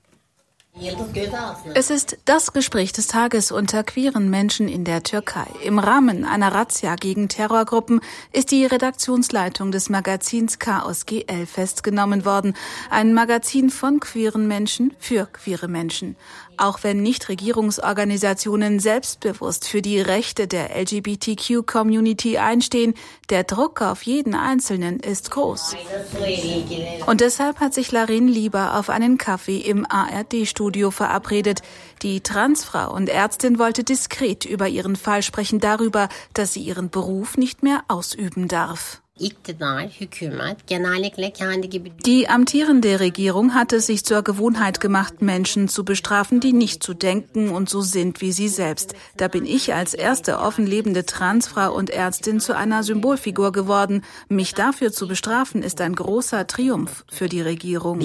Es ist das Gespräch des Tages unter queeren Menschen in der Türkei. Im Rahmen einer Razzia gegen Terrorgruppen ist die Redaktionsleitung des Magazins Chaos G L festgenommen worden. Ein Magazin von queeren Menschen für queere Menschen. Auch wenn Nichtregierungsorganisationen selbstbewusst für die Rechte der L G B T Q-Community einstehen, der Druck auf jeden Einzelnen ist groß. Und deshalb hat sich Larin lieber auf einen Kaffee im A R D-Studio verabredet. Die Transfrau und Ärztin wollte diskret über ihren Fall sprechen, darüber, dass sie ihren Beruf nicht mehr ausüben darf. Die amtierende Regierung hat es sich zur Gewohnheit gemacht, Menschen zu bestrafen, die nicht so denken und so sind wie sie selbst. Da bin ich als erste offen lebende Transfrau und Ärztin zu einer Symbolfigur geworden. Mich dafür zu bestrafen, ist ein großer Triumph für die Regierung.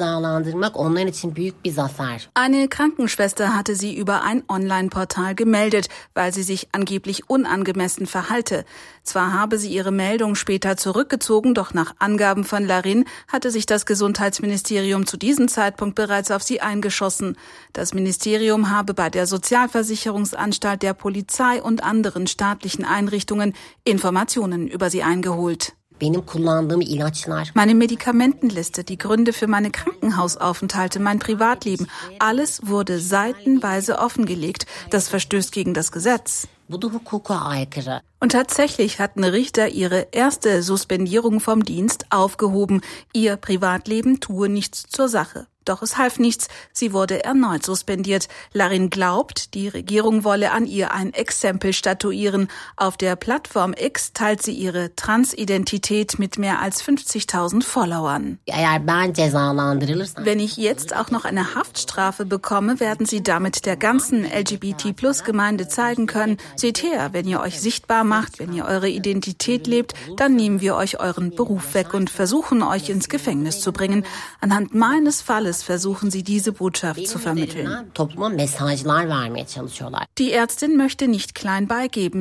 Eine Krankenschwester hatte sie über ein Online-Portal gemeldet, weil sie sich angeblich unangemessen verhalte. Zwar habe sie ihre Meldung später zurückgezogen, doch nach Angaben von Larin hatte sich das Gesundheitsministerium zu diesem Zeitpunkt bereits auf sie eingeschossen. Das Ministerium habe bei der Sozialversicherungsanstalt, der Polizei und anderen staatlichen Einrichtungen Informationen über sie eingeholt. Meine Medikamentenliste, die Gründe für meine Krankenhausaufenthalte, mein Privatleben, alles wurde seitenweise offengelegt. Das verstößt gegen das Gesetz. Und tatsächlich hatten Richter ihre erste Suspendierung vom Dienst aufgehoben. Ihr Privatleben tue nichts zur Sache. Doch es half nichts, sie wurde erneut suspendiert. Larin glaubt, die Regierung wolle an ihr ein Exempel statuieren. Auf der Plattform X teilt sie ihre Transidentität mit mehr als fünfzigtausend Followern. Wenn ich jetzt auch noch eine Haftstrafe bekomme, werden sie damit der ganzen L G B T Plus Gemeinde zeigen können, seht her, wenn ihr euch sichtbar macht, wenn ihr eure Identität lebt, dann nehmen wir euch euren Beruf weg und versuchen, euch ins Gefängnis zu bringen. Anhand meines Falles versuchen sie, diese Botschaft zu vermitteln. Die Ärztin möchte nicht klein beigeben.